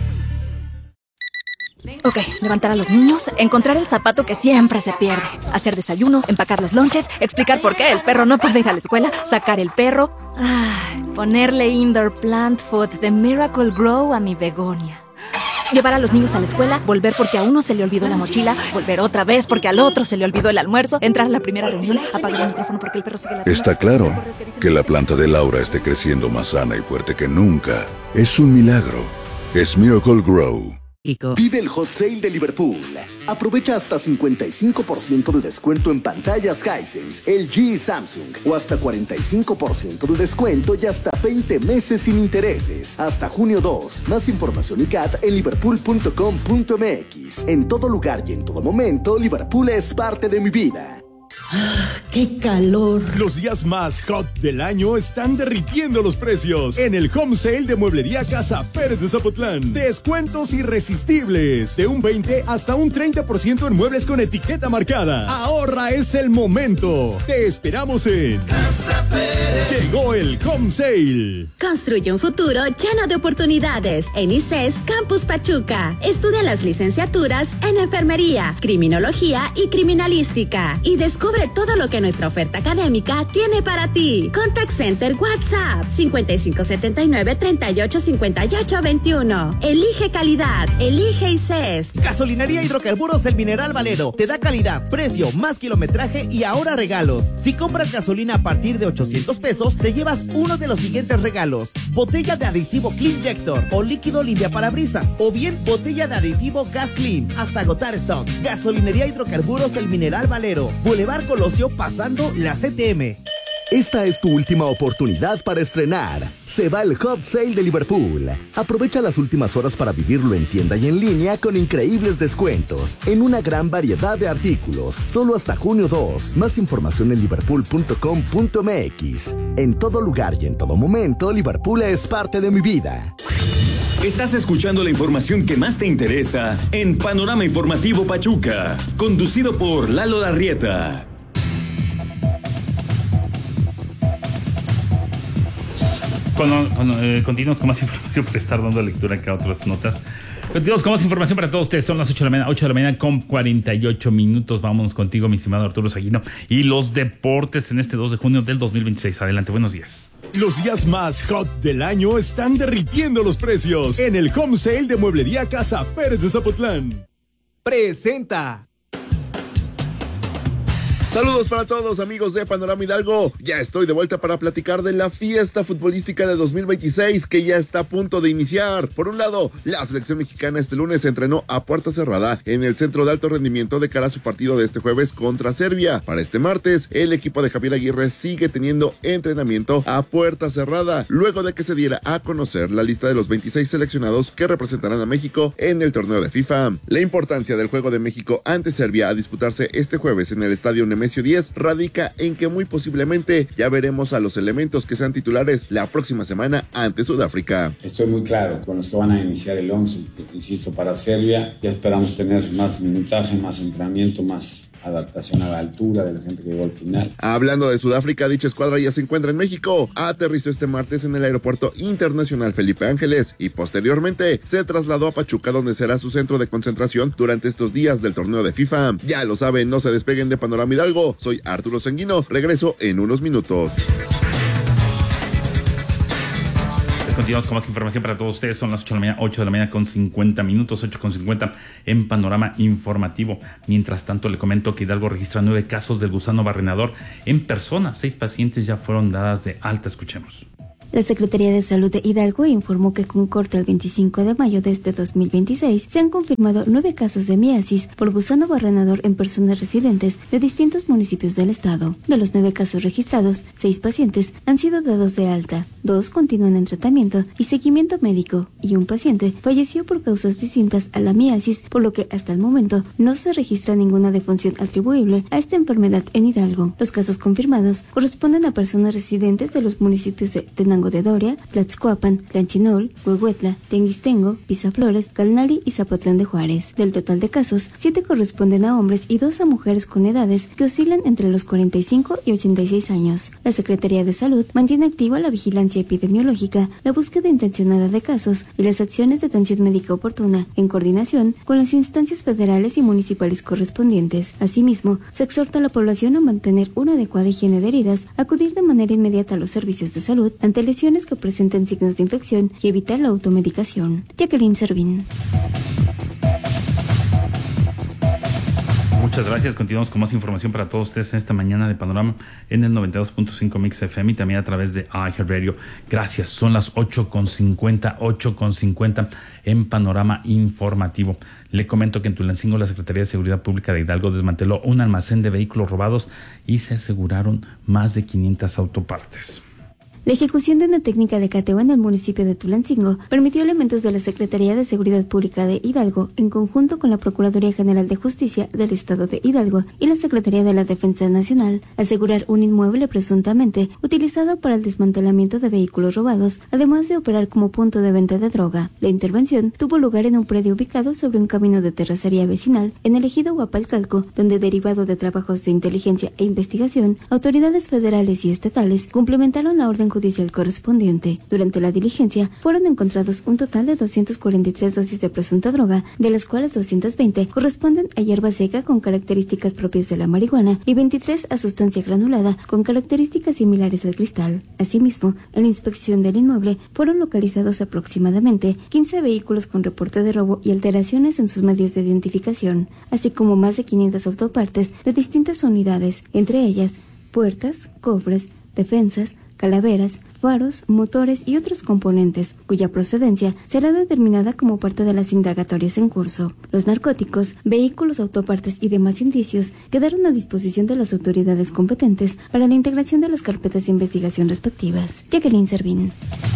Ok, levantar a los niños, encontrar el zapato que siempre se pierde, hacer desayuno, empacar los lonches, explicar por qué el perro no puede ir a la escuela, sacar el perro, ay, ponerle indoor plant food de Miracle Grow a mi begonia. Llevar a los niños a la escuela, volver porque a uno se le olvidó la mochila, volver otra vez porque al otro se le olvidó el almuerzo, entrar a la primera reunión, apagar el micrófono porque el perro sigue ladrando. Está claro que la planta de Laura esté creciendo más sana y fuerte que nunca. Es un milagro. Es Miracle Grow. Vive el Hot Sale de Liverpool. Aprovecha hasta cincuenta y cinco por ciento de descuento en pantallas Hisense, L G y Samsung, o hasta cuarenta y cinco por ciento de descuento y hasta veinte meses sin intereses. Hasta junio dos. Más información y C A T en liverpool punto com punto m x. En todo lugar y en todo momento, Liverpool es parte de mi vida. ¡Ah, qué calor! Los días más hot del año están derritiendo los precios en el Home Sale de Mueblería Casa Pérez de Zapotlán. Descuentos irresistibles de un veinte hasta un treinta por ciento en muebles con etiqueta marcada. Ahorra, es el momento. Te esperamos en Casa Pérez. Llegó el Home Sale. Construye un futuro lleno de oportunidades en I C E S Campus Pachuca. Estudia las licenciaturas en Enfermería, Criminología y Criminalística y descubre todo lo que nuestra oferta académica tiene para ti. Contact Center WhatsApp cincuenta y cinco setenta y nueve treinta y ocho cincuenta y ocho veintiuno. Elige calidad, elige I C E S. Gasolinería Hidrocarburos El Mineral Valero te da calidad, precio, más kilometraje y ahora regalos. Si compras gasolina a partir de ochocientos pesos, te llevas uno de los siguientes regalos: botella de aditivo Cleanjector o líquido limpiaparabrisas, o bien botella de aditivo Gas Clean hasta agotar stock. Gasolinería Hidrocarburos El Mineral Valero, Boulevard Colosio pasando la C T M. Esta es tu última oportunidad para estrenar. Se va el Hot Sale de Liverpool. Aprovecha las últimas horas para vivirlo en tienda y en línea con increíbles descuentos en una gran variedad de artículos. Solo hasta junio dos. Más información en liverpool punto com punto m x. En todo lugar y en todo momento, Liverpool es parte de mi vida. Estás escuchando la información que más te interesa en Panorama Informativo Pachuca, conducido por Lalo Larrieta. Cuando, cuando, eh, continuamos con más información para estar dando lectura acá a otras notas. Continuamos con más información para todos ustedes. Son las ocho de la mañana, ocho de la mañana con cuarenta y ocho minutos. Vámonos contigo, mi estimado Arturo Saguino, y los deportes en este dos de junio del dos mil veintiséis. Adelante, buenos días. Los días más hot del año están derritiendo los precios en el Home Sale de Mueblería Casa Pérez de Zapotlán. Presenta. Saludos para todos, amigos de Panorama Hidalgo. Ya estoy de vuelta para platicar de la fiesta futbolística de dos mil veintiséis que ya está a punto de iniciar. Por un lado, la selección mexicana este lunes se entrenó a puerta cerrada en el Centro de Alto Rendimiento de cara a su partido de este jueves contra Serbia. Para este martes, el equipo de Javier Aguirre sigue teniendo entrenamiento a puerta cerrada, luego de que se diera a conocer la lista de los veintiséis seleccionados que representarán a México en el torneo de FIFA. La importancia del juego de México ante Serbia a disputarse este jueves en el Estadio Nemesio diez radica en que muy posiblemente ya veremos a los elementos que sean titulares la próxima semana ante Sudáfrica. Estoy muy claro con los que van a iniciar el once, insisto, para Serbia. Ya esperamos tener más minutaje, más entrenamiento, más adaptación a la altura de la gente que llegó al final. Hablando de Sudáfrica, dicha escuadra ya se encuentra en México. Aterrizó este martes en el Aeropuerto Internacional Felipe Ángeles y posteriormente se trasladó a Pachuca, donde será su centro de concentración durante estos días del torneo de FIFA. Ya lo saben, no se despeguen de Panorama Hidalgo. Soy Arturo Sanguino, regreso en unos minutos. Continuamos con más información para todos ustedes. Son las ocho de la mañana, ocho de la mañana con cincuenta minutos, ocho con cincuenta en Panorama Informativo. Mientras tanto, le comento que Hidalgo registra nueve casos del gusano barrenador en personas. Seis pacientes ya fueron dadas de alta. Escuchemos. La Secretaría de Salud de Hidalgo informó que con corte al veinticinco de mayo de este dos mil veintiséis se han confirmado nueve casos de miasis por gusano barrenador en personas residentes de distintos municipios del estado. De los nueve casos registrados, seis pacientes han sido dados de alta, dos continúan en tratamiento y seguimiento médico y un paciente falleció por causas distintas a la miasis, por lo que hasta el momento no se registra ninguna defunción atribuible a esta enfermedad en Hidalgo. Los casos confirmados corresponden a personas residentes de los municipios de Tenango de Doria, Tlaxcoapan, Tlanchinol, Huehuetla, Tenguistengo, Pisaflores, Calnari y Zapotlán de Juárez. Del total de casos, siete corresponden a hombres y dos a mujeres con edades que oscilan entre los cuarenta y cinco y ochenta y seis años. La Secretaría de Salud mantiene activa la vigilancia epidemiológica, la búsqueda intencionada de casos y las acciones de atención médica oportuna en coordinación con las instancias federales y municipales correspondientes. Asimismo, se exhorta a la población a mantener una adecuada higiene de heridas, acudir de manera inmediata a los servicios de salud ante lesiones que presenten signos de infección y evitar la automedicación. Jacqueline Servín. Muchas gracias. Continuamos con más información para todos ustedes en esta mañana de Panorama en el noventa y dos punto cinco Mix F M y también a través de iHeartRadio. Gracias. Son las ocho con cincuenta, ocho con cincuenta en Panorama Informativo. Le comento que en Tulancingo la Secretaría de Seguridad Pública de Hidalgo desmanteló un almacén de vehículos robados y se aseguraron más de quinientas autopartes. La ejecución de una técnica de cateo en el municipio de Tulancingo permitió elementos de la Secretaría de Seguridad Pública de Hidalgo, en conjunto con la Procuraduría General de Justicia del Estado de Hidalgo y la Secretaría de la Defensa Nacional, asegurar un inmueble presuntamente utilizado para el desmantelamiento de vehículos robados, además de operar como punto de venta de droga. La intervención tuvo lugar en un predio ubicado sobre un camino de terracería vecinal en el ejido Huapalcalco, donde, derivado de trabajos de inteligencia e investigación, autoridades federales y estatales complementaron la orden judicial correspondiente. Durante la diligencia fueron encontrados un total de doscientas cuarenta y tres dosis de presunta droga, de las cuales doscientas veinte corresponden a hierba seca con características propias de la marihuana y veintitrés a sustancia granulada con características similares al cristal. Asimismo, en la inspección del inmueble fueron localizados aproximadamente quince vehículos con reporte de robo y alteraciones en sus medios de identificación, así como más de quinientas autopartes de distintas unidades, entre ellas puertas, cofres, defensas, calaveras, faros, motores y otros componentes, cuya procedencia será determinada como parte de las indagatorias en curso. Los narcóticos, vehículos, autopartes y demás indicios quedaron a disposición de las autoridades competentes para la integración de las carpetas de investigación respectivas. Jacqueline Servín.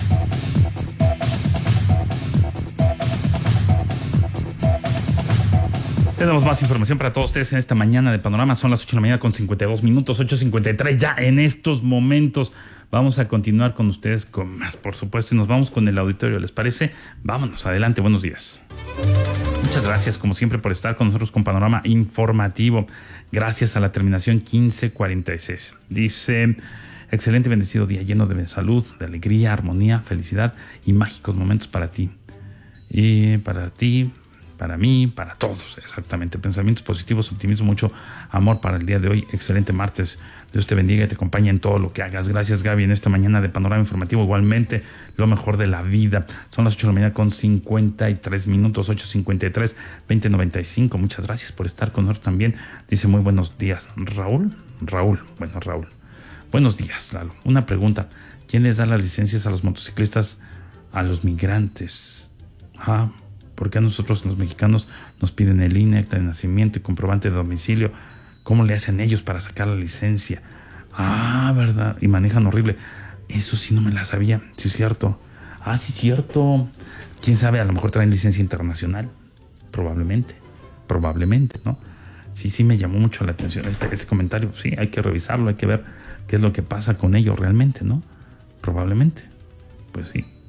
Tenemos más información para todos ustedes en esta mañana de Panorama. Son las ocho de la mañana con cincuenta y dos minutos, ocho cincuenta y tres ya en estos momentos. Vamos a continuar con ustedes con más, por supuesto, y nos vamos con el auditorio. ¿Les parece? Vámonos, adelante, buenos días. Muchas gracias, como siempre, por estar con nosotros con Panorama Informativo. Gracias a la terminación quince cuarenta y seis. Dice: excelente, bendecido día, lleno de salud, de alegría, armonía, felicidad y mágicos momentos para ti. Y para ti, para mí, para todos, exactamente. Pensamientos positivos, optimismo, mucho amor para el día de hoy. Excelente martes. Dios te bendiga y te acompañe en todo lo que hagas. Gracias, Gaby, en esta mañana de Panorama Informativo. Igualmente, lo mejor de la vida. Son las ocho de la mañana con cincuenta y tres minutos, ocho cincuenta y tres, veinte noventa y cinco. Muchas gracias por estar con nosotros también. Dice: muy buenos días, Raúl. Raúl, bueno, Raúl. Buenos días, Lalo. Una pregunta. ¿Quién les da las licencias a los motociclistas, a los migrantes? Ah, ¿por qué a nosotros, los mexicanos, nos piden el I N E, acta de nacimiento y comprobante de domicilio? ¿Cómo le hacen ellos para sacar la licencia? Ah, ¿verdad? Y manejan horrible. Eso sí no me la sabía. Sí es cierto. Ah, sí es cierto. ¿Quién sabe? A lo mejor traen licencia internacional. Probablemente. Probablemente, ¿no? Sí, sí me llamó mucho la atención este, este comentario. Sí, hay que revisarlo, hay que ver qué es lo que pasa con ellos realmente, ¿no? Probablemente. Pues sí.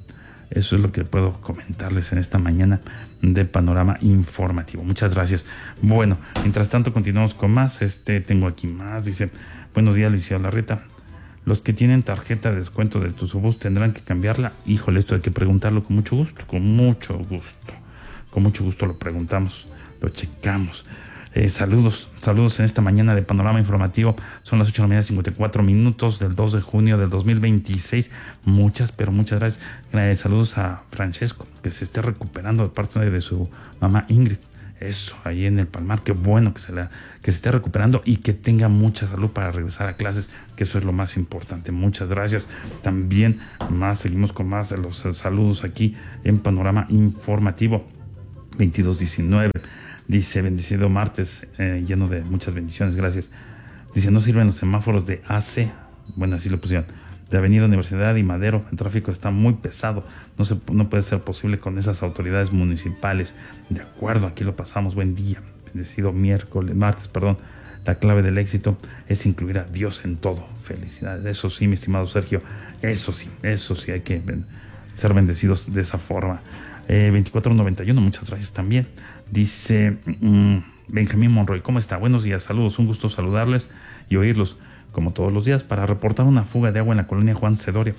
Eso es lo que puedo comentarles en esta mañana de Panorama Informativo. Muchas gracias. Bueno, mientras tanto continuamos con más. Este, tengo aquí más. Dice, buenos días, licenciado Larreta. Los que tienen tarjeta de descuento de Tuzobús tendrán que cambiarla. Híjole, esto hay que preguntarlo con mucho gusto, con mucho gusto. Con mucho gusto lo preguntamos, lo checamos. Eh, saludos, saludos en esta mañana de Panorama Informativo. Son las ocho de la mañana, cincuenta y cuatro minutos del dos de junio del dos mil veintiséis. Muchas, pero muchas gracias. Eh, saludos a Francesco, que se esté recuperando de parte de su mamá Ingrid. Eso, ahí en el Palmar. Qué bueno que se, la, que se esté recuperando y que tenga mucha salud para regresar a clases, que eso es lo más importante. Muchas gracias. También más, seguimos con más de los saludos aquí en Panorama Informativo. veintidós diecinueve. Dice, bendecido martes, eh, lleno de muchas bendiciones, gracias. Dice, no sirven los semáforos de A C, bueno, así lo pusieron, de Avenida Universidad y Madero. El tráfico está muy pesado, no, se, no puede ser posible con esas autoridades municipales. De acuerdo, aquí lo pasamos, buen día. Bendecido miércoles, martes, perdón. La clave del éxito es incluir a Dios en todo. Felicidades, eso sí, mi estimado Sergio, eso sí, eso sí, hay que ser bendecidos de esa forma. Eh, veinticuatro noventa y uno, muchas gracias también. Dice um, Benjamín Monroy, ¿cómo está? Buenos días, saludos, un gusto saludarles y oírlos como todos los días para reportar una fuga de agua en la colonia Juan Cedorio,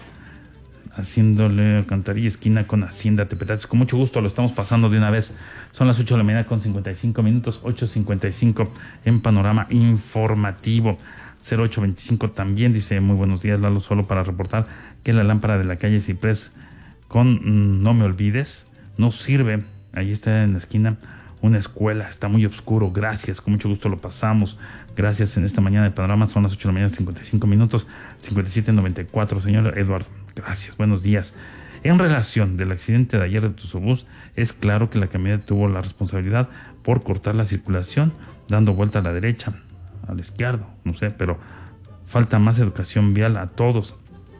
haciéndole alcantarilla esquina con Hacienda Tepetate. Con mucho gusto lo estamos pasando de una vez. Son las ocho de la mañana con cincuenta y cinco minutos, ocho cincuenta y cinco en Panorama Informativo. cero ocho veinticinco también dice, muy buenos días, Lalo, solo para reportar que la lámpara de la calle Ciprés con mm, No Me Olvides no sirve. Ahí está en la esquina una escuela, está muy oscuro. Gracias, con mucho gusto lo pasamos. Gracias en esta mañana de Panorama. Son las ocho de la mañana, cincuenta y cinco minutos, cincuenta y siete noventa y cuatro. Señor Eduardo, gracias, buenos días. En relación del accidente de ayer de Tuzobús, es claro que la camioneta tuvo la responsabilidad por cortar la circulación, dando vuelta a la derecha, a la izquierda, no sé, pero falta más educación vial a todos.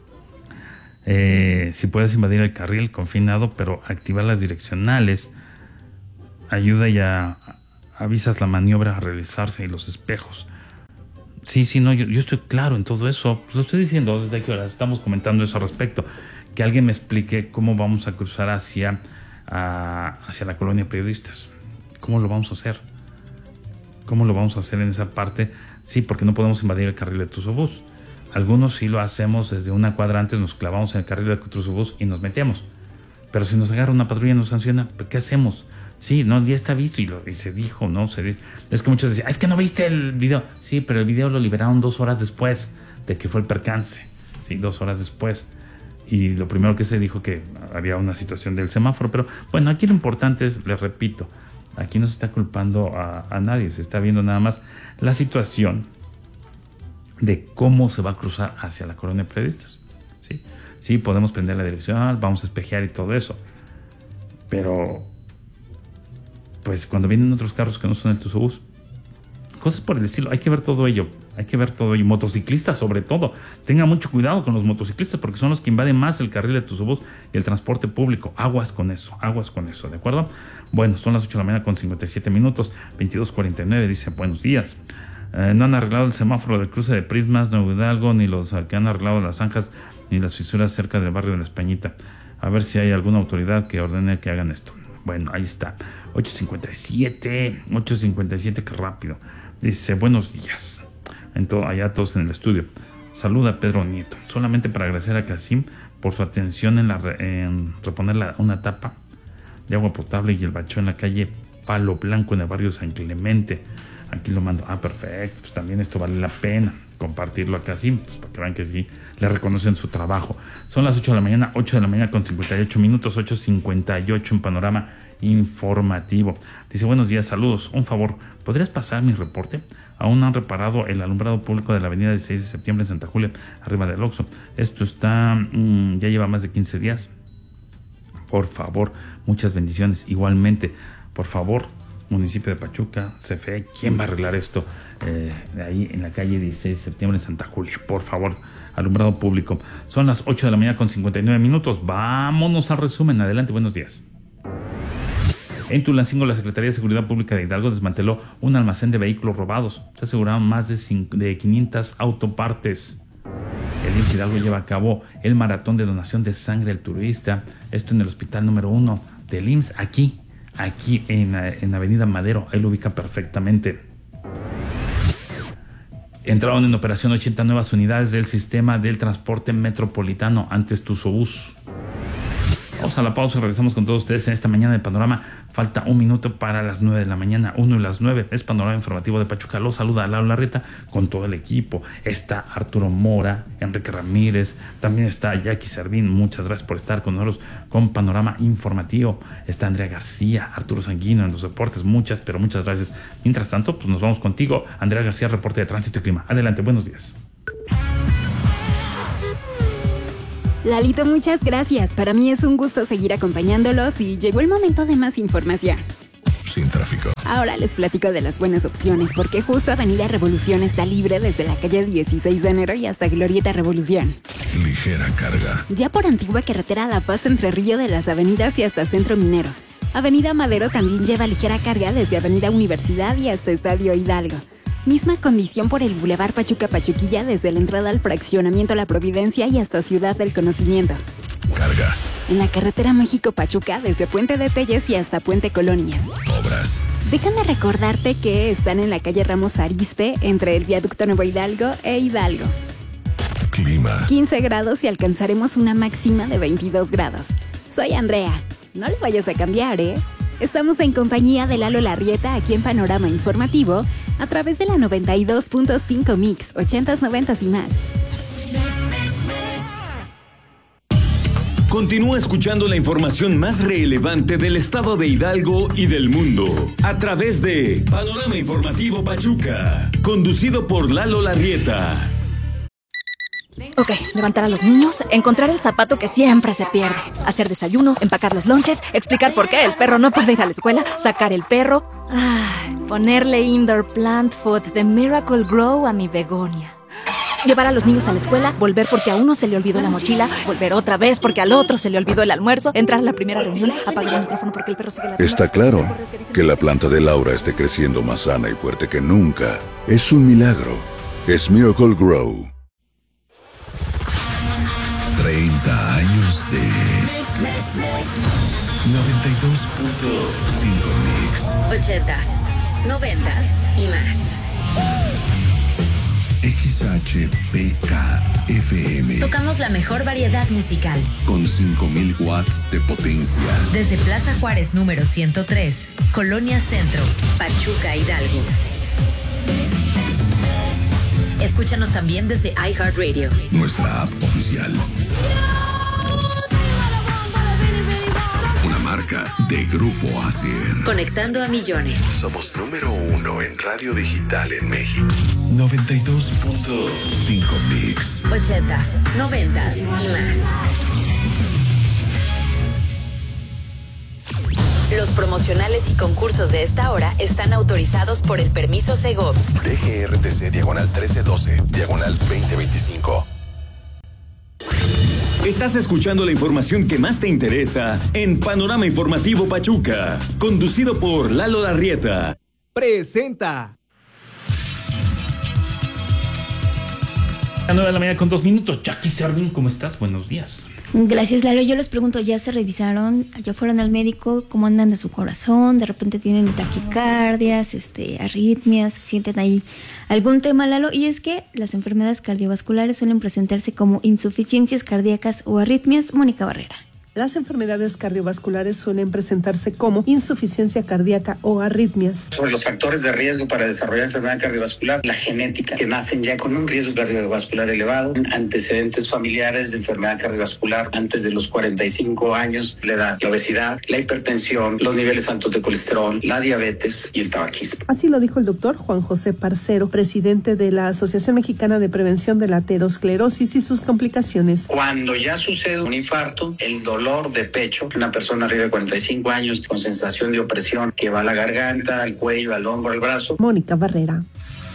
Eh, si puedes invadir el carril confinado, pero activar las direccionales ayuda y a, avisas la maniobra a realizarse y los espejos. Sí, sí, no, yo, yo estoy claro en todo eso. Pues lo estoy diciendo desde que horas estamos comentando eso al respecto. Que alguien me explique cómo vamos a cruzar hacia, a, hacia la colonia Periodistas. ¿Cómo lo vamos a hacer? ¿Cómo lo vamos a hacer en esa parte? Sí, porque no podemos invadir el carril de Tuzobús. Algunos sí lo hacemos desde una cuadra antes, nos clavamos en el carril de Tuzobús y nos metemos. Pero si nos agarra una patrulla y nos sanciona, ¿qué hacemos? Sí, no, ya está visto y, lo, y se dijo, ¿no? Se dice. Es que muchos decían, es que no viste el video. Sí, pero el video lo liberaron dos horas después de que fue el percance. Sí, dos horas después. Y lo primero que se dijo que había una situación del semáforo. Pero bueno, aquí lo importante es, les repito, aquí no se está culpando a, a nadie. Se está viendo nada más la situación de cómo se va a cruzar hacia la colonia Periodistas. Sí, sí, podemos prender la dirección, vamos a espejear y todo eso. Pero pues cuando vienen otros carros que no son el Tuzobús, cosas por el estilo, hay que ver todo ello, hay que ver todo ello. Motociclistas sobre todo, tengan mucho cuidado con los motociclistas porque son los que invaden más el carril de Tuzobús y el transporte público. Aguas con eso, aguas con eso, ¿de acuerdo? Bueno, son las ocho de la mañana con cincuenta y siete minutos, veintidós cuarenta y nueve, dice, buenos días. Eh, no han arreglado el semáforo del cruce de Prismas, Nuevo Hidalgo, ni los que han arreglado las zanjas, ni las fisuras cerca del barrio de La Españita. A ver si hay alguna autoridad que ordene que hagan esto. Bueno, ahí está. ocho cincuenta y siete, ocho cincuenta y siete, qué rápido. Dice, buenos días. En todo, allá todos en el estudio. Saluda Pedro Nieto. Solamente para agradecer a Casim por su atención en, la, en reponer la, una tapa de agua potable y el bacheo en la calle Palo Blanco en el barrio San Clemente. Aquí lo mando. Ah, perfecto. Pues también esto vale la pena compartirlo acá, sí, pues para que vean que sí le reconocen su trabajo. Son las ocho de la mañana, ocho de la mañana con cincuenta y ocho minutos, ocho cincuenta y ocho en Panorama Informativo. Dice, buenos días, saludos. Un favor, ¿podrías pasar mi reporte? Aún han reparado el alumbrado público de la avenida dieciséis de septiembre en Santa Julia, arriba del Oxxo. Esto está, mmm, ya lleva más de quince días. Por favor, muchas bendiciones. Igualmente, por favor, municipio de Pachuca, C F E, ¿quién va a arreglar esto? Eh, ahí en la calle dieciséis de septiembre en Santa Julia, por favor, alumbrado público. Son las ocho de la mañana con cincuenta y nueve minutos. Vámonos al resumen. Adelante, buenos días. En Tulancingo, la Secretaría de Seguridad Pública de Hidalgo desmanteló un almacén de vehículos robados. Se aseguraron más de, cinco, de quinientas autopartes. El I M S S Hidalgo lleva a cabo el maratón de donación de sangre altruista. Esto en el hospital número uno del I M S S, aquí, aquí en, en Avenida Madero. Ahí lo ubica perfectamente. Entraron en operación ochenta nuevas unidades del sistema del transporte metropolitano, antes Tusobús. Vamos a la pausa y regresamos con todos ustedes en esta mañana de Panorama. Falta un minuto para las nueve de la mañana, uno y las nueve. Es Panorama Informativo de Pachuca. Los saluda Lalo Larrieta con todo el equipo. Está Arturo Mora, Enrique Ramírez, también está Jackie Servín. Muchas gracias por estar con nosotros con Panorama Informativo. Está Andrea García, Arturo Sanguino en los deportes. Muchas, pero muchas gracias. Mientras tanto, pues nos vamos contigo. Andrea García, reporte de tránsito y clima. Adelante, buenos días. Lalito, muchas gracias. Para mí es un gusto seguir acompañándolos y llegó el momento de más información. Sin tráfico. Ahora les platico de las buenas opciones, porque justo Avenida Revolución está libre desde la calle dieciséis de enero y hasta Glorieta Revolución. Ligera carga. Ya por Antigua Carretera La Paz entre Río de las Avenidas y hasta Centro Minero. Avenida Madero también lleva ligera carga desde Avenida Universidad y hasta Estadio Hidalgo. Misma condición por el Boulevard Pachuca Pachuquilla desde la entrada al fraccionamiento La Providencia y hasta Ciudad del Conocimiento. Carga. En la carretera México-Pachuca desde Puente de Telles y hasta Puente Colonias. Obras. Déjame recordarte que están en la calle Ramos Arizpe entre el viaducto Nuevo Hidalgo e Hidalgo. Clima. quince grados y alcanzaremos una máxima de veintidós grados. Soy Andrea. No le vayas a cambiar, ¿eh? Estamos en compañía de Lalo Larrieta aquí en Panorama Informativo a través de la noventa y dos punto cinco Mix, ochentas, noventas y más. Continúa escuchando la información más relevante del estado de Hidalgo y del mundo a través de Panorama Informativo Pachuca, conducido por Lalo Larrieta. Ok, levantar a los niños, encontrar el zapato que siempre se pierde, hacer desayuno, empacar los lonches, explicar por qué el perro no puede ir a la escuela, sacar el perro, ay, ponerle indoor plant food de Miracle Grow a mi begonia. Llevar a los niños a la escuela, volver porque a uno se le olvidó la mochila, volver otra vez porque al otro se le olvidó el almuerzo, entrar a la primera reunión, apagar el micrófono porque el perro sigue la... Está claro que la planta de Laura esté creciendo más sana y fuerte que nunca. Es un milagro. Es Miracle Grow. treinta años de noventa y dos punto cinco Mix. ochentas, noventas y más. X H P K F M. Tocamos la mejor variedad musical. Con cinco mil watts de potencia. Desde Plaza Juárez número ciento tres, Colonia Centro, Pachuca, Hidalgo. Escúchanos también desde iHeartRadio. Nuestra app oficial. Una marca de Grupo Asier. Conectando a millones. Somos número uno en radio digital en México. noventa y dos punto cinco Mix. ochentas, noventas y más. Los promocionales y concursos de esta hora están autorizados por el permiso Segov. D G R T C diagonal trece doce, diagonal veinte veinticinco. Estás escuchando la información que más te interesa en Panorama Informativo Pachuca, conducido por Lalo Larrieta. Presenta. A nueve de la mañana con dos minutos. Jackie Servín, ¿cómo estás? Buenos días. Gracias, Lalo. Yo les pregunto, ¿ya se revisaron? ¿Ya fueron al médico? ¿Cómo andan de su corazón? ¿De repente tienen taquicardias, este, arritmias? ¿Sienten ahí algún tema, Lalo? Y es que las enfermedades cardiovasculares suelen presentarse como insuficiencias cardíacas o arritmias. Mónica Barrera. Las enfermedades cardiovasculares suelen presentarse como insuficiencia cardíaca o arritmias. Sobre los factores de riesgo para desarrollar enfermedad cardiovascular, la genética, que nacen ya con un riesgo cardiovascular elevado, antecedentes familiares de enfermedad cardiovascular antes de los cuarenta y cinco años, la edad, la obesidad, la hipertensión, los niveles altos de colesterol, la diabetes y el tabaquismo. Así lo dijo el doctor Juan José Parcero, presidente de la Asociación Mexicana de Prevención de la Aterosclerosis y sus complicaciones. Cuando ya sucede un infarto, el dolor dolor de pecho, una persona arriba de cuarenta y cinco años con sensación de opresión que va a la garganta, al cuello, al hombro, al brazo. Mónica Barrera.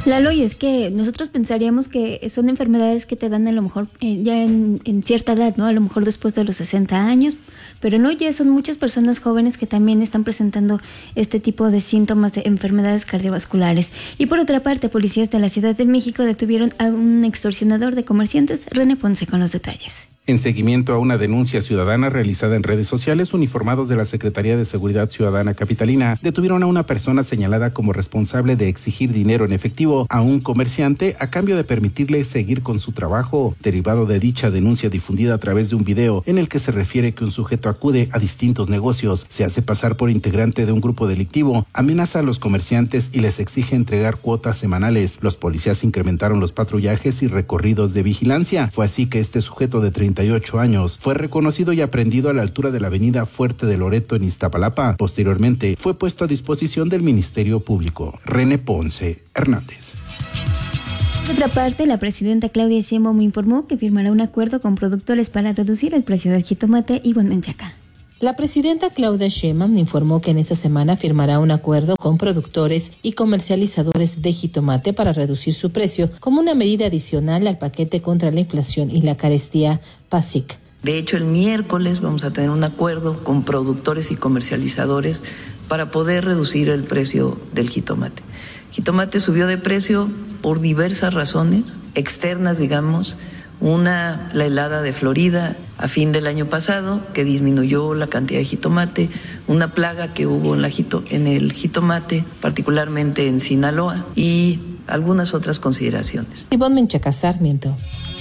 Lalo, y es que nosotros pensaríamos que son enfermedades que te dan a lo mejor eh, ya en, en cierta edad, ¿no? A lo mejor después de los sesenta años, pero no, ya son muchas personas jóvenes que también están presentando este tipo de síntomas de enfermedades cardiovasculares. Y por otra parte, policías de la Ciudad de México detuvieron a un extorsionador de comerciantes. René Ponce con los detalles. En seguimiento a una denuncia ciudadana realizada en redes sociales, uniformados de la Secretaría de Seguridad Ciudadana Capitalina detuvieron a una persona señalada como responsable de exigir dinero en efectivo a un comerciante a cambio de permitirle seguir con su trabajo. Derivado de dicha denuncia difundida a través de un video en el que se refiere que un sujeto acude a distintos negocios, se hace pasar por integrante de un grupo delictivo, amenaza a los comerciantes y les exige entregar cuotas semanales. Los policías incrementaron los patrullajes y recorridos de vigilancia. Fue así que este sujeto de treinta y ocho años fue reconocido y aprehendido a la altura de la avenida Fuerte de Loreto en Iztapalapa. Posteriormente fue puesto a disposición del Ministerio Público. René Ponce Hernández. Por otra parte, la presidenta Claudia Sheinbaum informó que firmará un acuerdo con productores para reducir el precio del jitomate y buen menchaca. La presidenta Claudia Sheinbaum informó que en esta semana firmará un acuerdo con productores y comercializadores de jitomate para reducir su precio como una medida adicional al paquete contra la inflación y la carestía PASIC. De hecho, el miércoles vamos a tener un acuerdo con productores y comercializadores para poder reducir el precio del jitomate. El jitomate subió de precio por diversas razones externas, digamos. Una, la helada de Florida a fin del año pasado, que disminuyó la cantidad de jitomate, una plaga que hubo en, la jito, en el jitomate, particularmente en Sinaloa, y algunas otras consideraciones. Ivonne Menchaca Sarmiento.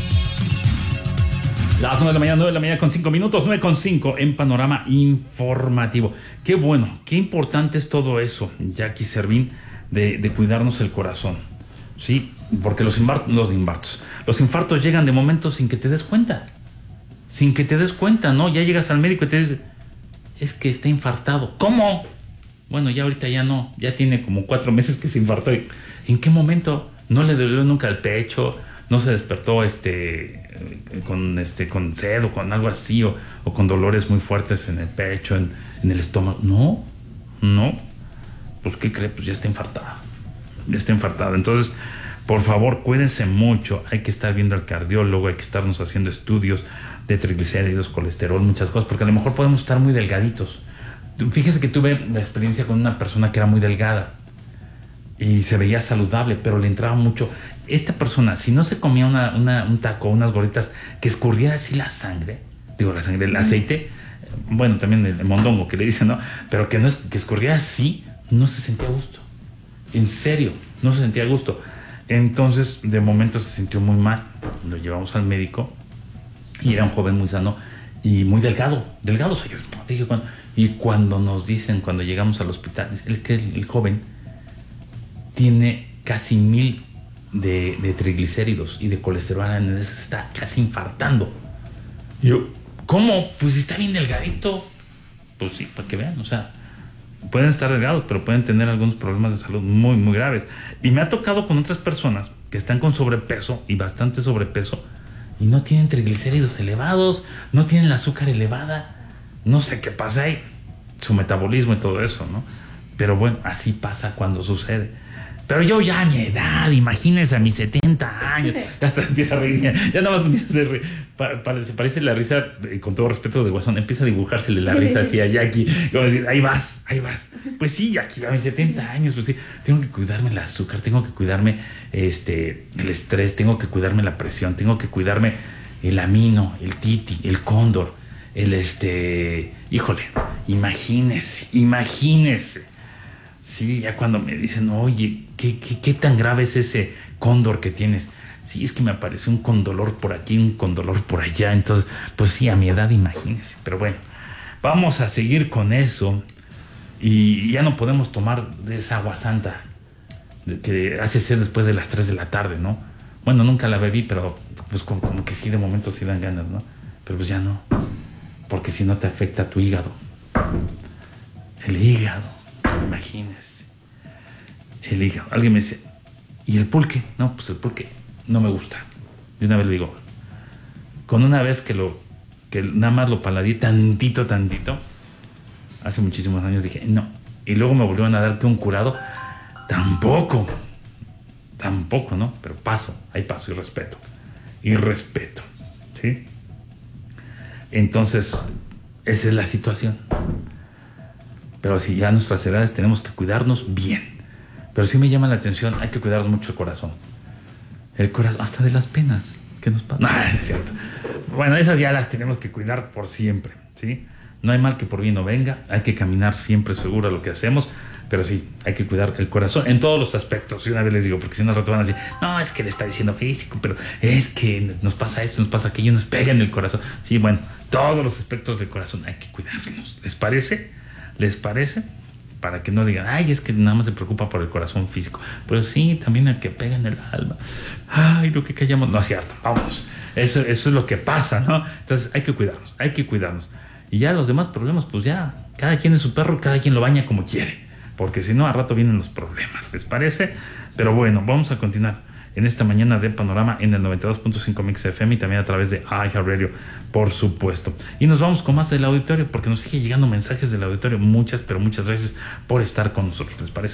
Las nueve de la mañana, nueve de la mañana con cinco minutos, nueve con cinco en Panorama Informativo. Qué bueno, qué importante es todo eso, Jackie Servín, de, de cuidarnos el corazón. Sí, porque los infartos, los infartos, los infartos llegan de momentos sin que te des cuenta. Sin que te des cuenta, ¿no? Ya llegas al médico y te dice, es que está infartado. ¿Cómo? Bueno, ya ahorita ya no, ya tiene como cuatro meses que se infartó. ¿En qué momento? No le dolió nunca el pecho, no se despertó este con este con sed o con algo así, o, o con dolores muy fuertes en el pecho, en, en el estómago. No, no. Pues ¿qué cree? Pues ya está infartado. Ya está infartado. Entonces, por favor, cuídense mucho. Hay que estar viendo al cardiólogo, hay que estarnos haciendo estudios de triglicéridos, colesterol, muchas cosas, porque a lo mejor podemos estar muy delgaditos. Fíjese que tuve la experiencia con una persona que era muy delgada y se veía saludable, pero le entraba mucho. Esta persona, si no se comía una, una, un taco, unas gorditas, que escurriera así la sangre, digo la sangre, el aceite, bueno, también el, el mondongo que le dicen, ¿no? Pero que, no es, que escurriera así, no se sentía a gusto. En serio, no se sentía a gusto. Entonces, de momento se sintió muy mal. Lo llevamos al médico y era un joven muy sano y muy delgado. Delgado soy yo. Dije, cuando, y cuando nos dicen, cuando llegamos al hospital, el, el, el joven tiene casi mil de, de triglicéridos y de colesterol, se está casi infartando. Y yo, ¿cómo? Pues está bien delgadito. Pues sí, para que vean, o sea, pueden estar delgados, pero pueden tener algunos problemas de salud muy, muy graves. Y me ha tocado con otras personas que están con sobrepeso y bastante sobrepeso y no tienen triglicéridos elevados, no tienen el azúcar elevada, no sé qué pasa ahí, su metabolismo y todo eso, ¿no? Pero bueno, así pasa cuando sucede. Pero yo ya a mi edad, imagínense a mis setenta años, ya hasta empieza a reír, ya nada más me empieza a hacer reír. Pa, pa, se parece la risa, con todo respeto de Guasón, empieza a dibujársele la risa así a Jackie, como decir, ahí vas, ahí vas. Pues sí, Jackie, a mis setenta años, pues sí, tengo que cuidarme el azúcar, tengo que cuidarme este, el estrés, tengo que cuidarme la presión, tengo que cuidarme el amino, el titi, el cóndor, el este, híjole, imagínese, imagínese. Sí, ya cuando me dicen, oye, ¿qué, qué, qué tan grave es ese cóndor que tienes? Sí, es que me apareció un condolor por aquí, un condolor por allá. Entonces, pues sí, a mi edad, imagínense. Pero bueno, vamos a seguir con eso. Y ya no podemos tomar de esa agua santa que hace sed después de las tres de la tarde, ¿no? Bueno, nunca la bebí, pero pues como, como que sí, de momento sí dan ganas, ¿no? Pero pues ya no, porque si no te afecta tu hígado. El hígado. Imagínese. El hígado. Alguien me dice, ¿y el pulque? No, pues el pulque no me gusta. De una vez le digo, con una vez que lo, que nada más lo paladí tantito, tantito, hace muchísimos años dije, no. Y luego me volvieron a dar que un curado, tampoco. tampoco, ¿no? Pero paso, hay paso y respeto. Y respeto, ¿sí? Entonces, esa es la situación. Pero si ya a nuestras edades tenemos que cuidarnos bien. Pero sí me llama la atención, hay que cuidar mucho el corazón. El corazón, hasta de las penas que nos pasan. No, no es cierto. Bueno, esas ya las tenemos que cuidar por siempre, ¿sí? No hay mal que por bien no venga, hay que caminar siempre seguro a lo que hacemos, pero sí, hay que cuidar el corazón en todos los aspectos. Y una vez les digo, porque si no al rato van a decir, no, es que le está diciendo físico, pero es que nos pasa esto, nos pasa aquello, nos pega en el corazón. Sí, bueno, todos los aspectos del corazón hay que cuidarlos. ¿Les parece? ¿Les parece? Para que no digan, ay, es que nada más se preocupa por el corazón físico. Pero sí, también el que pega en el alma. Ay, lo que callamos. No es cierto, vámonos. Eso, eso es lo que pasa, ¿no? Entonces hay que cuidarnos, hay que cuidarnos. Y ya los demás problemas, pues ya, cada quien es su perro, cada quien lo baña como quiere. Porque si no, a rato vienen los problemas. ¿Les parece? Pero bueno, vamos a continuar en esta mañana de Panorama en el noventa y dos punto cinco Mix F M y también a través de iHeartRadio, por supuesto. Y nos vamos con más del auditorio porque nos sigue llegando mensajes del auditorio. Muchas, pero muchas gracias por estar con nosotros. ¿Les parece?